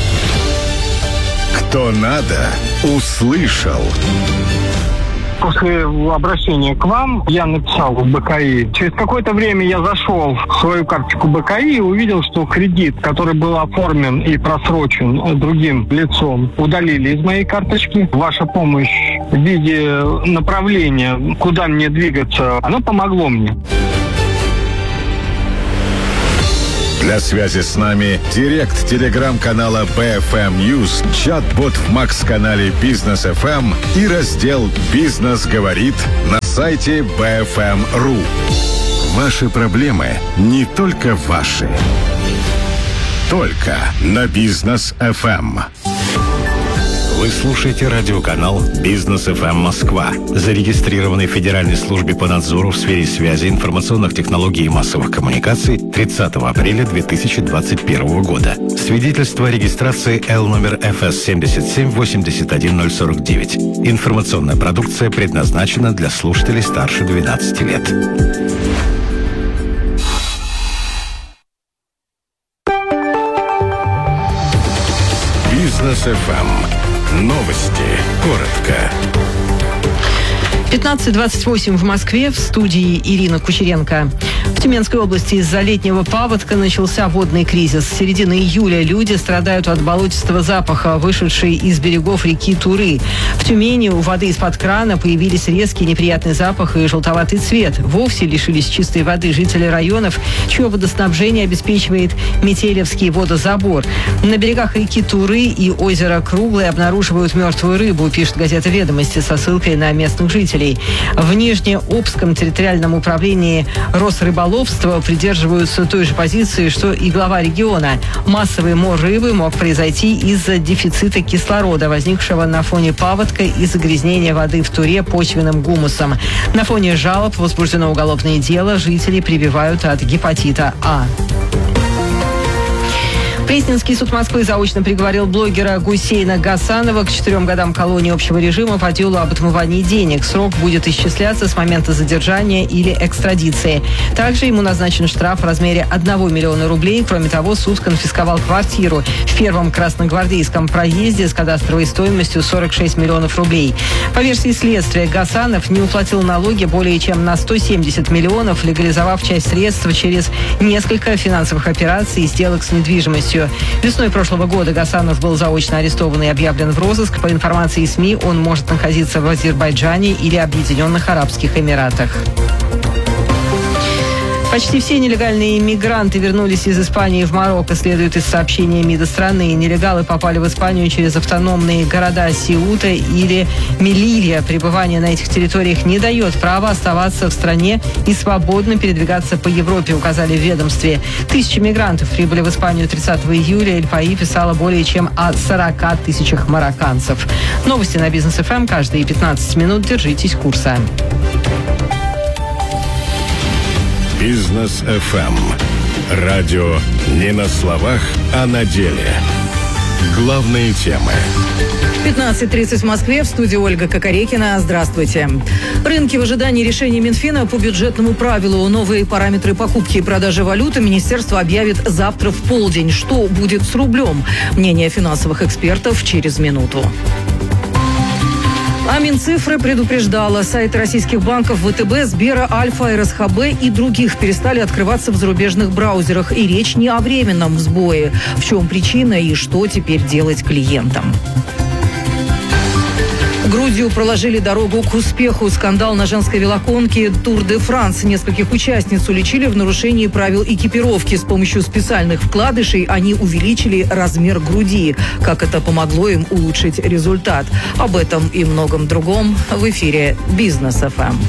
Кто надо, услышал. После обращения к вам я написал в бэ ка и. Через какое-то время я зашел в свою карточку бэ ка и и увидел, что кредит, который был оформлен и просрочен другим лицом, удалили из моей карточки. Ваша помощь в виде направления, куда мне двигаться, она помогло мне. Для связи с нами директ телеграм-канала бэ эф эм News, чат-бот в Макс-канале Бизнес эф эм и раздел «Бизнес говорит» на сайте бэ эф эм точка ру. Ваши проблемы не только ваши. Только на Бизнес эф эм. Вы слушаете радиоканал «Бизнес эф эм Москва», зарегистрированный в Федеральной службе по надзору в сфере связи, информационных технологий и массовых коммуникаций тридцатого апреля две тысячи двадцать первого года. Свидетельство о регистрации Л номер эф эс семь семь восемь один ноль четыре девять. Информационная продукция предназначена для слушателей старше двенадцати лет. Бизнес эф эм. Новости. Коротко. пятнадцать двадцать восемь в Москве, в студии Ирина Кучеренко. В Тюменской области из-за летнего паводка начался водный кризис. С середины июля люди страдают от болотистого запаха, вышедшей из берегов реки Туры. В Тюмени у воды из-под крана появились резкий неприятный запах и желтоватый цвет. Вовсе лишились чистой воды жители районов, чье водоснабжение обеспечивает Метелевский водозабор. На берегах реки Туры и озера Круглое обнаруживают мертвую рыбу, пишет газета «Ведомости» со ссылкой на местных жителей. В Нижнеобском территориальном управлении Росрыболовства придерживаются той же позиции, что и глава региона. Массовый мор рыбы мог произойти из-за дефицита кислорода, возникшего на фоне паводка и загрязнения воды в Туре почвенным гумусом. На фоне жалоб возбуждено уголовное дело, жители прививают от гепатита А. Пресненский суд Москвы заочно приговорил блогера Гусейна Гасанова к четырем годам колонии общего режима по делу об отмывании денег. Срок будет исчисляться с момента задержания или экстрадиции. Также ему назначен штраф в размере одного миллиона рублей. Кроме того, суд конфисковал квартиру в первом красногвардейском проезде с кадастровой стоимостью сорок шесть миллионов рублей. По версии следствия, Гасанов не уплатил налоги более чем на сто семьдесят миллионов, легализовав часть средств через несколько финансовых операций и сделок с недвижимостью. Весной прошлого года Гасанов был заочно арестован и объявлен в розыск. По информации СМИ, он может находиться в Азербайджане или Объединенных Арабских Эмиратах. Почти все нелегальные мигранты вернулись из Испании в Марокко, следует из сообщения МИДа страны. Нелегалы попали в Испанию через автономные города Сеута или Мелилья. Пребывание на этих территориях не дает права оставаться в стране и свободно передвигаться по Европе, указали в ведомстве. Тысячи мигрантов прибыли в Испанию тридцатого июля. Эль Паи писала более чем о сорока тысячах марокканцев. Новости на Бизнес эф эм каждые пятнадцать минут. Держитесь курса. Бизнес эф эм. Радио не на словах, а на деле. Главные темы. пятнадцать тридцать в Москве, в студии Ольга Кокорекина. Здравствуйте. Рынки в ожидании решения Минфина по бюджетному правилу. Новые параметры покупки и продажи валюты министерство объявит завтра в полдень. Что будет с рублем? Мнение финансовых экспертов через минуту. А Минцифры предупреждала. Сайты российских банков вэ тэ бэ, Сбера, Альфа, эр эс ха бэ и других перестали открываться в зарубежных браузерах. И речь не о временном сбое. В чем причина и что теперь делать клиентам? В Грузию проложили дорогу к успеху. Скандал на женской велоконке Тур де Франс. Нескольких участниц уличили в нарушении правил экипировки. С помощью специальных вкладышей они увеличили размер груди. Как это помогло им улучшить результат? Об этом и многом другом в эфире «Бизнес эф эм».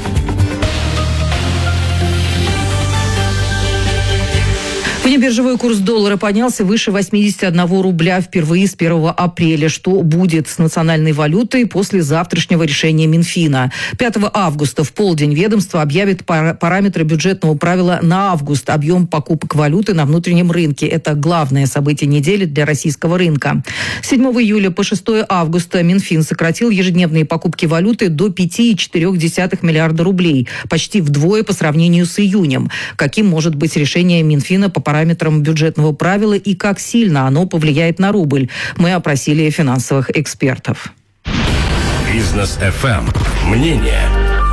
Внебиржевой курс доллара поднялся выше восемьдесят один рубля впервые с первого апреля. Что будет с национальной валютой после завтрашнего решения Минфина? пятого августа в полдень ведомство объявит параметры бюджетного правила на август. Объем покупок валюты на внутреннем рынке. Это главное событие недели для российского рынка. С седьмого июля по шестого августа Минфин сократил ежедневные покупки валюты до пять целых четыре десятых миллиарда рублей. Почти вдвое по сравнению с июнем. Каким может быть решение Минфина по параметрам бюджетного правила и как сильно оно повлияет на рубль? Мы опросили финансовых экспертов. Бизнес эф эм. Мнение.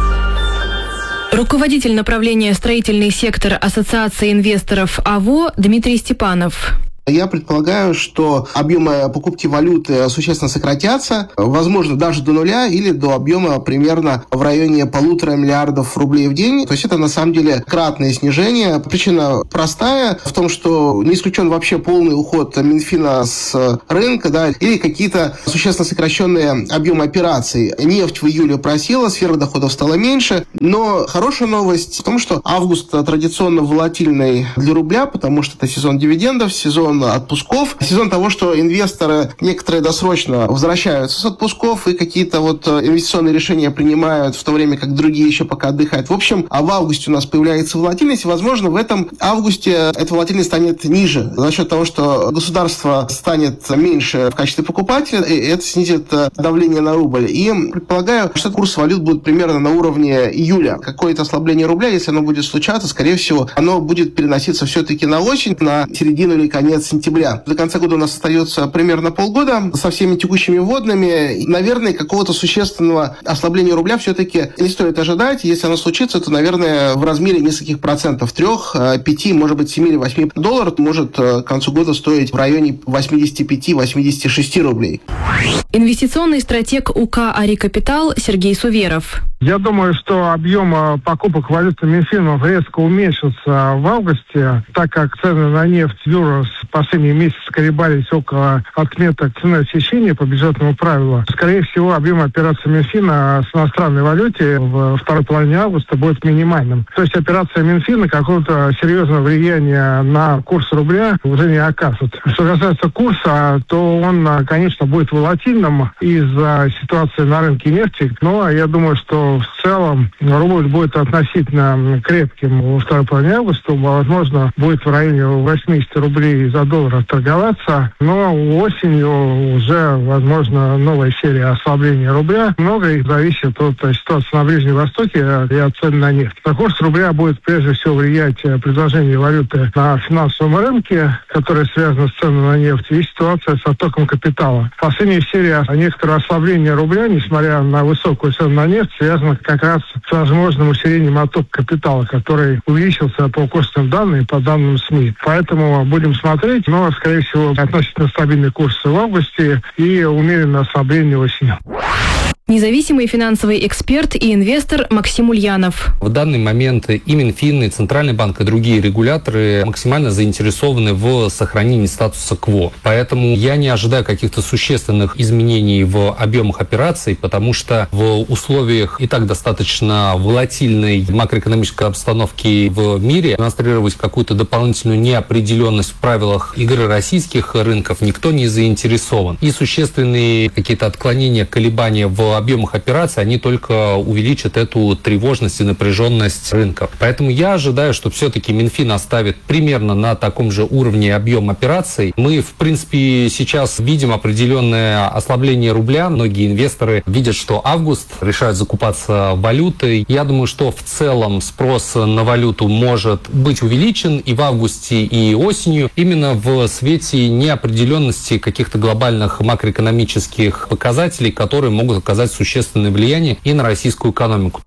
Руководитель направления «Строительный сектор» Ассоциации инвесторов АВО Дмитрий Степанов. Я предполагаю, что объемы покупки валюты существенно сократятся, возможно, даже до нуля или до объема примерно в районе полутора миллиардов рублей в день. То есть это на самом деле кратное снижение. Причина простая в том, что не исключен вообще полный уход Минфина с рынка, да, или какие-то существенно сокращенные объемы операций. Нефть в июле просела, сверхдоходов стало меньше. Но хорошая новость в том, что август традиционно волатильный для рубля, потому что это сезон дивидендов, сезон отпусков, сезон того, что инвесторы некоторые досрочно возвращаются с отпусков и какие-то вот инвестиционные решения принимают, в то время как другие еще пока отдыхают. В общем, а в августе у нас появляется волатильность, и, возможно, в этом августе эта волатильность станет ниже за счет того, что государство станет меньше в качестве покупателя, и это снизит давление на рубль. И предполагаю, что курс валют будет примерно на уровне июля. Какое-то ослабление рубля, если оно будет случаться, скорее всего, оно будет переноситься все-таки на осень, на середину или конец сентября. До конца года у нас остается примерно полгода со всеми текущими вводными. Наверное, какого-то существенного ослабления рубля все-таки не стоит ожидать. Если оно случится, то, наверное, в размере нескольких процентов. Трех, пяти, может быть, семи или восьми долларов может к концу года стоить в районе восемьдесят пять - восемьдесят шесть рублей. Инвестиционный стратег УК «Ари Капитал» Сергей Суверов. Я думаю, что объем покупок валюты Минфином резко уменьшится в августе, так как цены на нефть Юрос последние месяцы колебались около отметок цены отсечения по бюджетному правилу. Скорее всего, объем операций Минфина с иностранной валюте в второй половине августа будет минимальным. То есть операция Минфина какого-то серьезного влияния на курс рубля уже не окажет. Что касается курса, то он, конечно, будет волатильным из-за ситуации на рынке нефти, но я думаю, что в целом рубль будет относительно крепким во второй половине августа. Возможно, будет в районе восемьдесят рублей за доллар торговаться. Но осенью уже, возможно, новая серия ослабления рубля. Многое зависит от ситуации на Ближнем Востоке и от цен на нефть. На курс рубля будет прежде всего влиять предложение валюты на финансовом рынке, которое связано с ценами на нефть, и ситуация с оттоком капитала. Последняя серия некоторого ослабления рубля, несмотря на высокую цену на нефть, связана как раз с возможным усилением оттока капитала, который увеличился по курсным данным и по данным СМИ. Поэтому будем смотреть, но, скорее всего, относительно стабильный курс в августе и умеренное ослабление осенью. Независимый финансовый эксперт и инвестор Максим Ульянов. В данный момент и Минфин, и Центральный банк, и другие регуляторы максимально заинтересованы в сохранении статуса кво. Поэтому я не ожидаю каких-то существенных изменений в объемах операций, потому что в условиях и так достаточно волатильной макроэкономической обстановки в мире демонстрировать какую-то дополнительную неопределенность в правилах игры российских рынков никто не заинтересован. И существенные какие-то отклонения, колебания в объемах операций, они только увеличат эту тревожность и напряженность рынка. Поэтому я ожидаю, что все-таки Минфин оставит примерно на таком же уровне объем операций. Мы, в принципе, сейчас видим определенное ослабление рубля. Многие инвесторы видят, что август, решают закупаться валютой. Я думаю, что в целом спрос на валюту может быть увеличен и в августе, и осенью, именно в свете неопределенности каких-то глобальных макроэкономических показателей, которые могут оказать существенное влияние и на российскую экономику.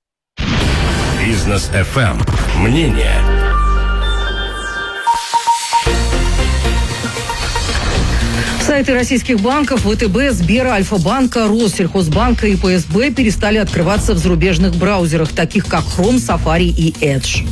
Бизнес эф эм. Мнение. Сайты российских банков ВТБ, Сбера, Альфа-банка, Россельхозбанка и ПСБ перестали открываться в зарубежных браузерах, таких как Chrome, Safari и Edge.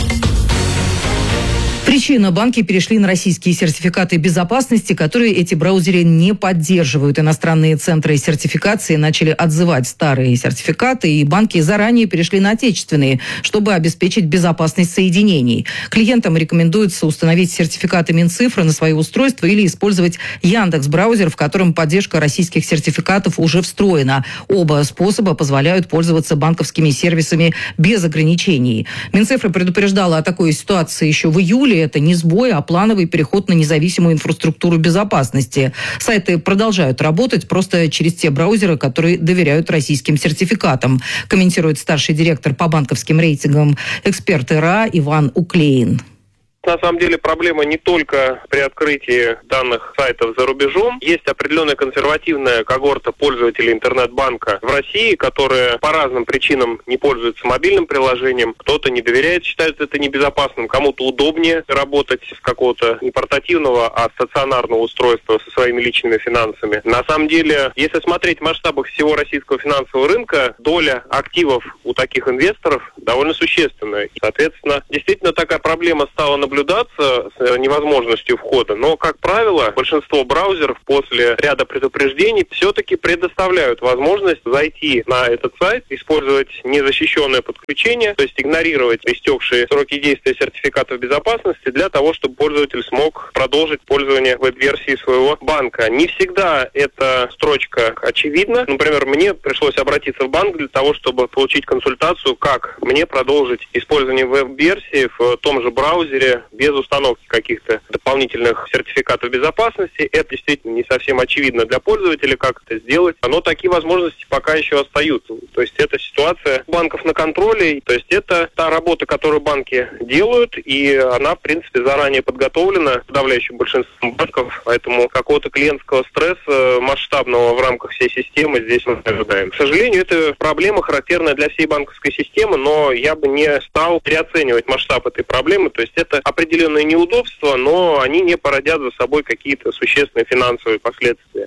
Причина: банки перешли на российские сертификаты безопасности, которые эти браузеры не поддерживают. Иностранные центры сертификации начали отзывать старые сертификаты, и банки заранее перешли на отечественные, чтобы обеспечить безопасность соединений. Клиентам рекомендуется установить сертификаты Минцифры на свое устройство или использовать Яндекс.Браузер, в котором поддержка российских сертификатов уже встроена. Оба способа позволяют пользоваться банковскими сервисами без ограничений. Минцифра предупреждала о такой ситуации еще в июле. Это не сбой, а плановый переход на независимую инфраструктуру безопасности. Сайты продолжают работать просто через те браузеры, которые доверяют российским сертификатам, комментирует старший директор по банковским рейтингам «Эксперт ЭРА» Иван Уклеин. На самом деле проблема не только при открытии данных сайтов за рубежом. Есть определенная консервативная когорта пользователей интернет-банка в России, которые по разным причинам не пользуются мобильным приложением. Кто-то не доверяет, считает это небезопасным. Кому-то удобнее работать с какого-то не портативного, а стационарного устройства со своими личными финансами. На самом деле, если смотреть в масштабах всего российского финансового рынка, доля активов у таких инвесторов довольно существенная. Соответственно, действительно такая проблема стала наблюдаться наблюдаться с невозможностью входа, но, как правило, большинство браузеров после ряда предупреждений все-таки предоставляют возможность зайти на этот сайт, использовать незащищенное подключение, то есть игнорировать истекшие сроки действия сертификатов безопасности для того, чтобы пользователь смог продолжить пользование веб-версии своего банка. Не всегда эта строчка очевидна. Например, мне пришлось обратиться в банк для того, чтобы получить консультацию, как мне продолжить использование веб-версии в том же браузере без установки каких-то дополнительных сертификатов безопасности. Это действительно не совсем очевидно для пользователя, как это сделать. Но такие возможности пока еще остаются. То есть это ситуация банков на контроле. То есть это та работа, которую банки делают, и она, в принципе, заранее подготовлена подавляющим большинством банков. Поэтому какого-то клиентского стресса масштабного в рамках всей системы здесь мы не ожидаем. К сожалению, это проблема, характерная для всей банковской системы, но я бы не стал переоценивать масштаб этой проблемы. То есть это определенные неудобства, но они не породят за собой какие-то существенные финансовые последствия.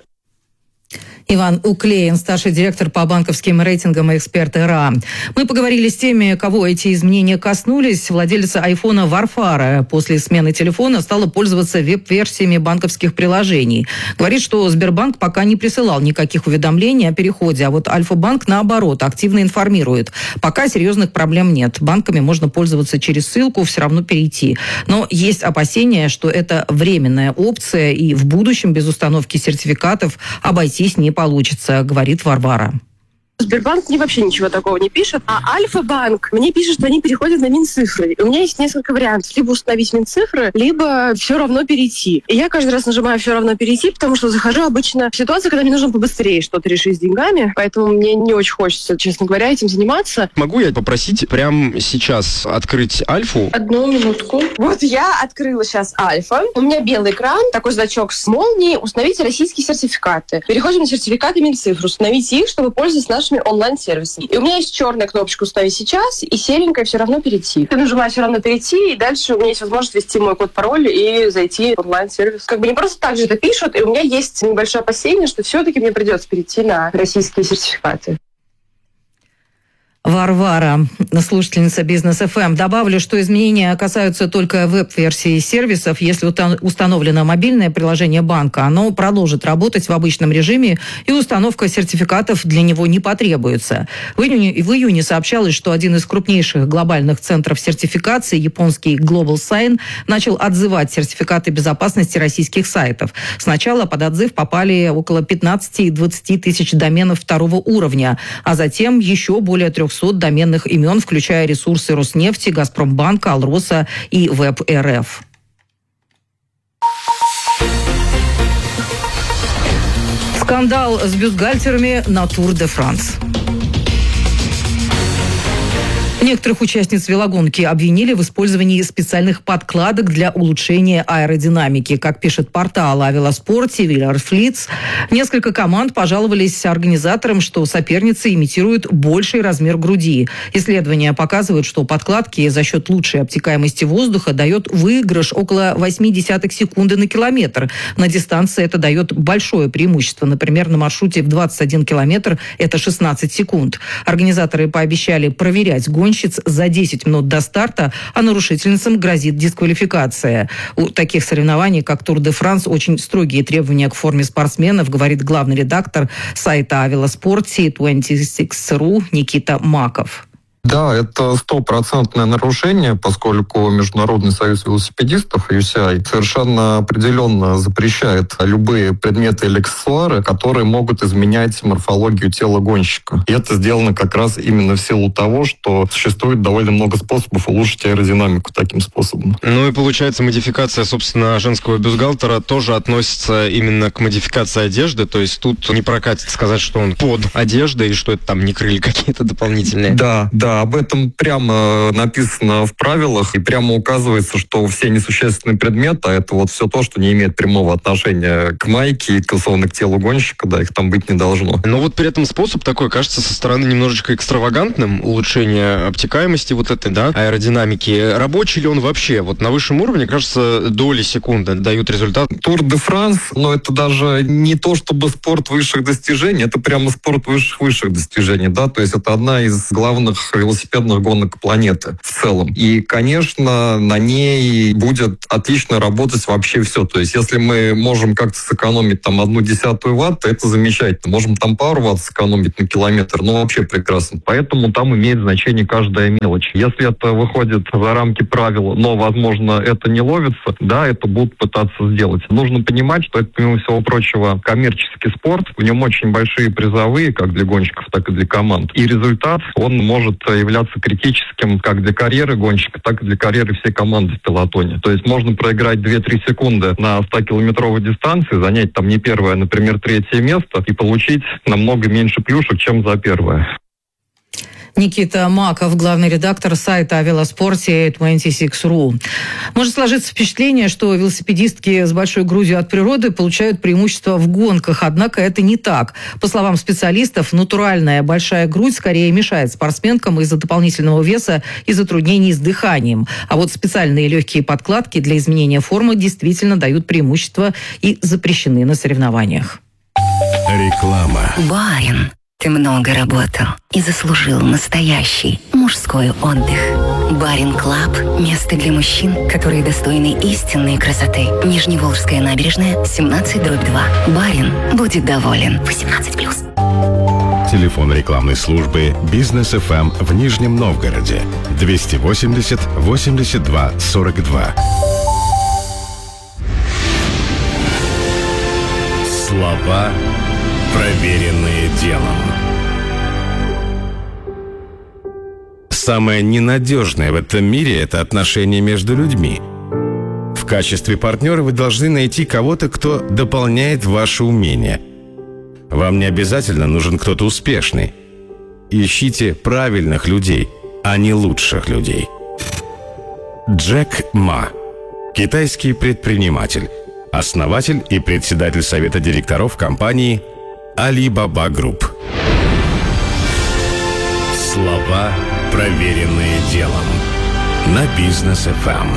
Иван Уклеин, старший директор по банковским рейтингам и эксперт ЭРА. Мы поговорили с теми, кого эти изменения коснулись. Владелица айфона Варфара после смены телефона стала пользоваться веб-версиями банковских приложений. Говорит, что Сбербанк пока не присылал никаких уведомлений о переходе, а вот Альфа-банк, наоборот, активно информирует. Пока серьезных проблем нет. Банками можно пользоваться через ссылку, все равно перейти. Но есть опасения, что это временная опция, и в будущем без установки сертификатов обойтись не получится, говорит Варвара. Сбербанк мне вообще ничего такого не пишет, а Альфа-банк мне пишет, что они переходят на Минцифры. У меня есть несколько вариантов. Либо установить Минцифры, либо все равно перейти. И я каждый раз нажимаю «все равно перейти», потому что захожу обычно в ситуацию, когда мне нужно побыстрее что-то решить с деньгами. Поэтому мне не очень хочется, честно говоря, этим заниматься. Могу я попросить прямо сейчас открыть Альфу? Одну минутку. Вот я открыла сейчас Альфа. У меня белый экран, такой значок с молнией. Установите российские сертификаты. Переходим на сертификаты Минцифры. Установите их, чтобы пользоваться нашими онлайн-сервисами. И у меня есть черная кнопочка «Установить сейчас» и серенькая «Все равно перейти». Я нажимаю «Все равно перейти», и дальше у меня есть возможность ввести мой код-пароль и зайти в онлайн-сервис. Как бы не просто так же это пишут, и у меня есть небольшое опасение, что все-таки мне придется перейти на российские сертификаты. Варвара, слушательница Бизнес эф эм. Добавлю, что изменения касаются только веб-версии сервисов. Если установлено мобильное приложение банка, оно продолжит работать в обычном режиме, и установка сертификатов для него не потребуется. В июне, в июне сообщалось, что один из крупнейших глобальных центров сертификации, японский Global Sign, начал отзывать сертификаты безопасности российских сайтов. Сначала под отзыв попали около пятнадцать-двадцать тысяч доменов второго уровня, а затем еще более трехсот доменных имен, включая ресурсы Роснефти, Газпромбанка, Алроса и ВЭБ-РФ. Скандал с бюстгальтерами на Тур де Франс. Некоторых участниц велогонки обвинили в использовании специальных подкладок для улучшения аэродинамики. Как пишет портал о велоспорте Виллерфлиц, несколько команд пожаловались организаторам, что соперницы имитируют больший размер груди. Исследования показывают, что подкладки за счет лучшей обтекаемости воздуха дает выигрыш около восемь десятых секунды на километр. На дистанции это дает большое преимущество. Например, на маршруте в двадцать один километр это шестнадцать секунд. Организаторы пообещали проверять гонщиц за десять минут до старта, а нарушительницам грозит дисквалификация. У таких соревнований, как Тур де Франс, очень строгие требования к форме спортсменов, говорит главный редактор сайта о велоспорте двадцать шесть точка ру Никита Маков. Да, это стопроцентное нарушение, поскольку Международный союз велосипедистов, ю си ай, совершенно определенно запрещает любые предметы или аксессуары, которые могут изменять морфологию тела гонщика. И это сделано как раз именно в силу того, что существует довольно много способов улучшить аэродинамику таким способом. Ну и получается, модификация, собственно, женского бюстгальтера тоже относится именно к модификации одежды, то есть тут не прокатит сказать, что он под одеждой и что это там не крылья какие-то дополнительные. Да, да. Об этом прямо написано в правилах, и прямо указывается, что все несущественные предметы, а это вот все то, что не имеет прямого отношения к майке и, условно, к телу гонщика, да, их там быть не должно. Но вот при этом способ такой кажется со стороны немножечко экстравагантным, улучшение обтекаемости вот этой, да, аэродинамики. Рабочий ли он вообще? Вот на высшем уровне, кажется, доли секунды дают результат. Тур де Франс, но это даже не то, чтобы спорт высших достижений, это прямо спорт высших-высших достижений, да, то есть это одна из главных велосипедных гонок планеты в целом. И, конечно, на ней будет отлично работать вообще все. То есть, если мы можем как-то сэкономить там одну десятую ватт, то это замечательно. Можем там пару ватт сэкономить на километр, ну вообще прекрасно. Поэтому там имеет значение каждая мелочь. Если это выходит за рамки правил, но, возможно, это не ловится, да, это будут пытаться сделать. Нужно понимать, что это, помимо всего прочего, коммерческий спорт. В нем очень большие призовые, как для гонщиков, так и для команд. И результат, он может являться критическим как для карьеры гонщика, так и для карьеры всей команды в пелотоне. То есть можно проиграть две-три секунды на ста-километровой дистанции, занять там не первое, а, например, третье место и получить намного меньше плюшек, чем за первое. Никита Маков, главный редактор сайта о велоспорте двадцать шесть точка ру. Может сложиться впечатление, что велосипедистки с большой грудью от природы получают преимущество в гонках, однако это не так. По словам специалистов, натуральная большая грудь скорее мешает спортсменкам из-за дополнительного веса и затруднений с дыханием. А вот специальные легкие подкладки для изменения формы действительно дают преимущество и запрещены на соревнованиях. Реклама. Барин. Ты много работал и заслужил настоящий мужской отдых. Барин Клаб – место для мужчин, которые достойны истинной красоты. Нижневолжская набережная, семнадцать дробь два. Барин будет доволен. восемнадцать плюс. Телефон рекламной службы «Бизнес эф эм» в Нижнем Новгороде. двести восемьдесят восемьдесят два сорок два. Слова, проверенные делом. Самое ненадежное в этом мире – это отношения между людьми. В качестве партнера вы должны найти кого-то, кто дополняет ваши умения. Вам не обязательно нужен кто-то успешный. Ищите правильных людей, а не лучших людей. Джек Ма. Китайский предприниматель. Основатель и председатель совета директоров компании Alibaba Group. Слова, проверенные делом. На Бизнес эф эм.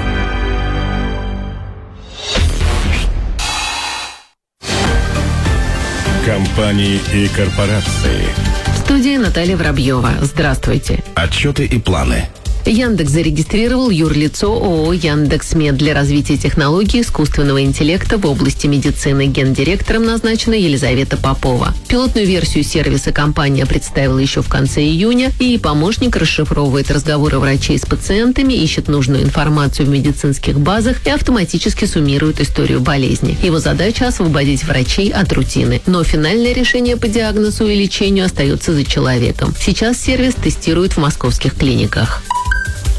Компании и корпорации. В студии Наталья Воробьева. Здравствуйте. Отчеты и планы. Яндекс зарегистрировал юрлицо ООО «Яндекс.Мед» для развития технологий искусственного интеллекта в области медицины. Гендиректором назначена Елизавета Попова. Пилотную версию сервиса компания представила еще в конце июня, и помощник расшифровывает разговоры врачей с пациентами, ищет нужную информацию в медицинских базах и автоматически суммирует историю болезни. Его задача – освободить врачей от рутины. Но финальное решение по диагнозу и лечению остается за человеком. Сейчас сервис тестируют в московских клиниках.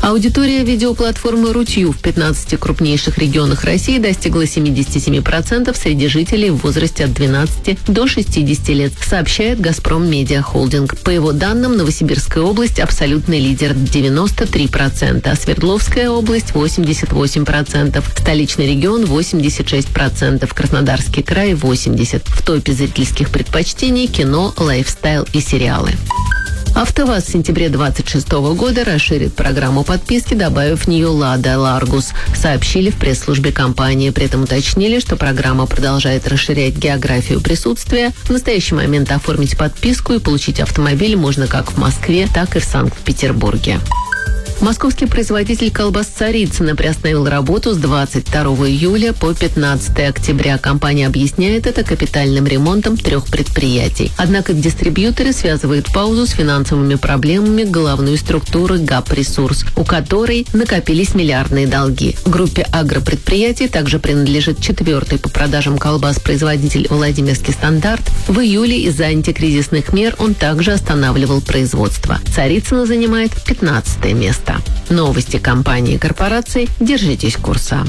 Аудитория видеоплатформы «Рутью» в пятнадцати крупнейших регионах России достигла семьдесят семь процентов среди жителей в возрасте от двенадцати до шестидесяти лет, сообщает «Газпром Медиа Холдинг». По его данным, Новосибирская область – абсолютный лидер – девяносто три процента, а Свердловская область – восемьдесят восемь процентов, столичный регион – восемьдесят шесть процентов, Краснодарский край – восемьдесят процентов. В топе зрительских предпочтений – кино, лайфстайл и сериалы. АвтоВАЗ в сентябре двадцать шестого года расширит программу подписки, добавив в нее «Лада Ларгус», сообщили в пресс-службе компании. При этом уточнили, что программа продолжает расширять географию присутствия. В настоящий момент оформить подписку и получить автомобиль можно как в Москве, так и в Санкт-Петербурге. Московский производитель колбас «Царицыно» приостановил работу с двадцать второго июля по пятнадцатого октября. Компания объясняет это капитальным ремонтом трех предприятий. Однако дистрибьюторы связывают паузу с финансовыми проблемами головной структуры «ГАП-Ресурс», у которой накопились миллиардные долги. Группе агропредприятий также принадлежит четвертый по продажам колбас производитель «Владимирский стандарт». В июле из-за антикризисных мер он также останавливал производство. «Царицыно» занимает пятнадцатое место. Новости компании и корпораций. Держитесь курса.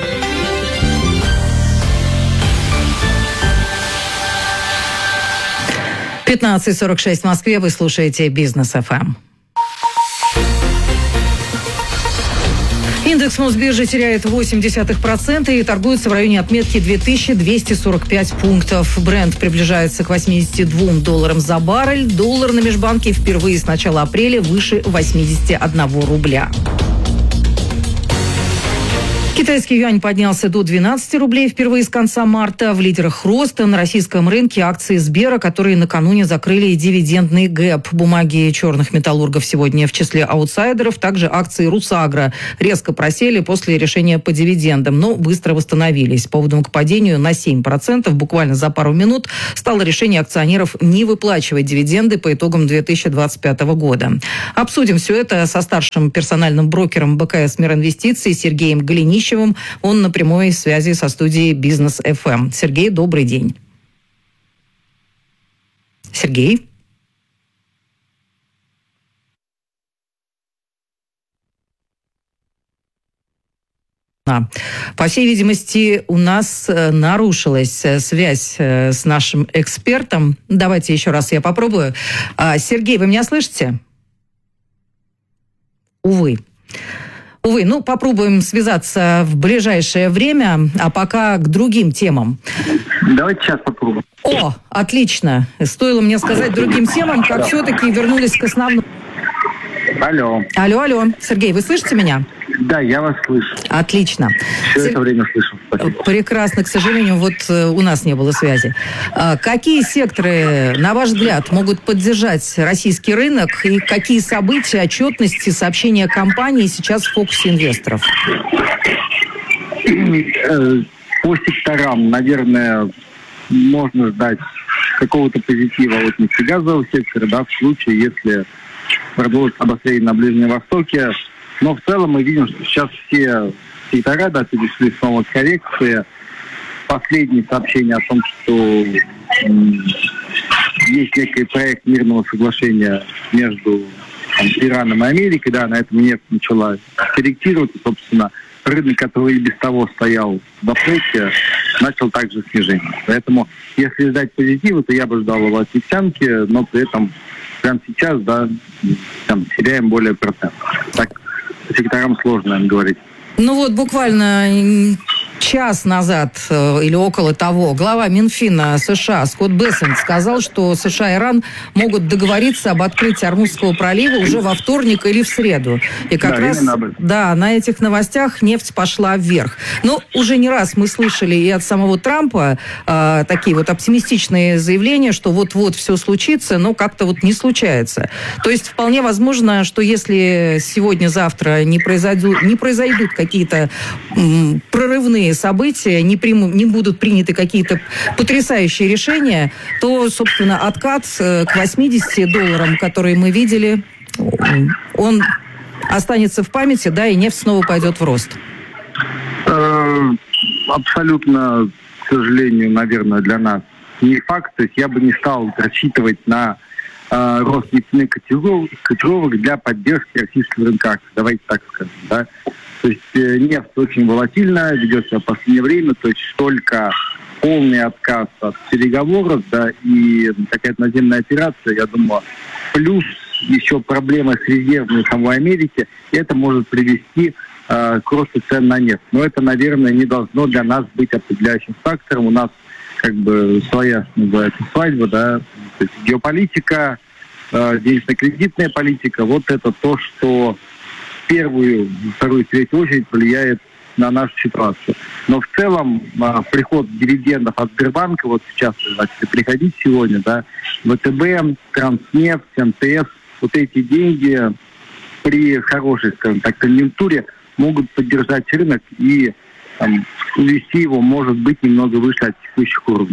пятнадцать сорок шесть в Москве. Вы слушаете Бизнес эф эм. Индекс Мосбиржи теряет восемь десятых процента и торгуется в районе отметки две тысячи двести сорок пять пунктов. Брент приближается к восьмидесяти двум долларам за баррель. Доллар на межбанке впервые с начала апреля выше восьмидесяти одного рубля. Китайский юань поднялся до двенадцати рублей впервые с конца марта. В лидерах роста на российском рынке акции Сбера, которые накануне закрыли дивидендный гэп. Бумаги черных металлургов сегодня в числе аутсайдеров. Также акции Русагро резко просели после решения по дивидендам, но быстро восстановились. Поводом к падению на семь процентов буквально за пару минут стало решение акционеров не выплачивать дивиденды по итогам две тысячи двадцать пятого года. Обсудим все это со старшим персональным брокером БКС Миринвестиций Сергеем Голенищевым. Он на прямой связи со студией Бизнес эф эм. Сергей, добрый день. Сергей? По всей видимости, у нас нарушилась связь с нашим экспертом. Давайте еще раз я попробую. Сергей, вы меня слышите? Увы. Увы, ну, попробуем связаться в ближайшее время, а пока к другим темам. Давайте сейчас попробуем. О, отлично. Стоило мне сказать другим темам, как все-таки вернулись к основному. Алло. Алло, алло. Сергей, вы слышите меня? Да, я вас слышу. Отлично. Все Сер... это время слышу. Спасибо. Прекрасно. К сожалению, вот у нас не было связи. Какие секторы, на ваш взгляд, могут поддержать российский рынок и какие события, отчетности, сообщения компании сейчас в фокусе инвесторов? По секторам, наверное, можно ждать какого-то позитива от нефтегазового сектора, да, в случае, если продолжится обострение на Ближнем Востоке. Но в целом мы видим, что сейчас все сектора, да, перешли снова к коррекции. Последнее сообщение о том, что м- есть некий проект мирного соглашения между там, Ираном и Америкой, да, на этом нефть начала корректироваться, собственно, рынок, который и без того стоял в апреле, начал также снижение. Поэтому, если ждать позитива, то я бы ждал его от нефтянки, но при этом прямо сейчас, да, там, теряем более процентов. Так, секторам сложно, наверное, говорить. Ну вот буквально час назад или около того глава Минфина США Скотт Бессент сказал, что США и Иран могут договориться об открытии Ормузского пролива уже во вторник или в среду. И как да, раз да, на этих новостях нефть пошла вверх. Но уже не раз мы слышали и от самого Трампа э, такие вот оптимистичные заявления, что вот-вот все случится, но как-то вот не случается. То есть вполне возможно, что если сегодня-завтра не произойдут, не произойдут какие-то м, прорывные события, не, приму, не будут приняты какие-то потрясающие решения, то, собственно, откат к восьмидесяти долларам, которые мы видели, он останется в памяти, да, и нефть снова пойдет в рост. Абсолютно, к сожалению, наверное, для нас не факт. То есть я бы не стал рассчитывать на э, рост нефтяных котировок для поддержки российского рынка акций. Давайте так скажем, да. То есть э, нефть очень волатильна, ведет себя в последнее время, то есть только полный отказ от переговоров, да, и какая-то наземная операция, я думаю, плюс еще проблемы с резервами самой Америки, это может привести э, к росту цен на нефть. Но это, наверное, не должно для нас быть определяющим фактором. У нас как бы своя, называется, свадьба, да, то есть геополитика, э, денежно-кредитная политика, вот это то, что в первую, вторую, третью очередь влияет на нашу ситуацию. Но в целом э, приход дивидендов от Сбербанка, вот сейчас, значит, приходить сегодня, да, ВТБ, Транснефть, МТС, вот эти деньги при хорошей, скажем так, конъюнктуре могут поддержать рынок и там, увести его, может быть, немного выше от текущих уровней.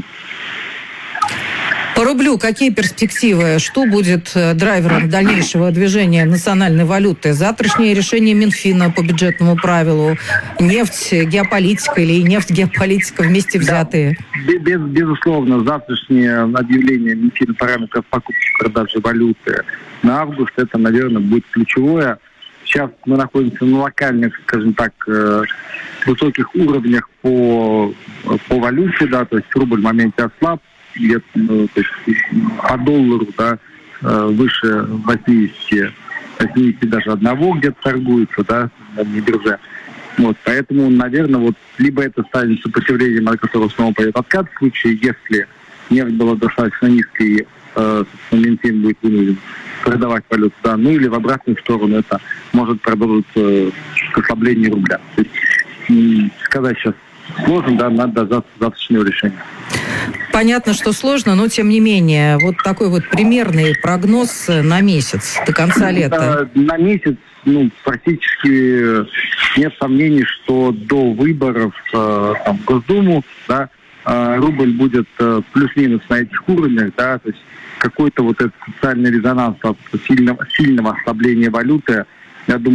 По рублю какие перспективы? Что будет драйвером дальнейшего движения национальной валюты? Завтрашнее решение Минфина по бюджетному правилу? Нефть, геополитика или нефть, геополитика вместе взятые? Да, без, безусловно, завтрашнее объявление Минфина параметров покупки и продажи валюты на август, это, наверное, будет ключевое. Сейчас мы находимся на локальных, скажем так, высоких уровнях по, по валюте, да, то есть рубль в моменте ослаб, где-то, ну, то есть по доллару, да, выше восемьдесят, восемьдесят даже одного где-то торгуется, да, на бирже. Вот, поэтому, наверное, вот либо это станет сопротивлением, от которого снова пойдет откат в случае, если нефть была достаточно низкой, э, собственно, Минфин будет вынужден продавать валюту, да, ну или в обратную сторону это может продолжиться к ослаблению рубля. То есть, сказать сейчас сложно, да, надо до завтрашнего решения. Понятно, что сложно, но тем не менее, вот такой вот примерный прогноз на месяц, до конца лета. На месяц, ну, практически нет сомнений, что до выборов э, там, в Госдуму, да, э, рубль будет э, плюс-минус на этих уровнях, да, то есть какой-то вот этот социальный резонанс от сильного, сильного ослабления валюты, я думаю,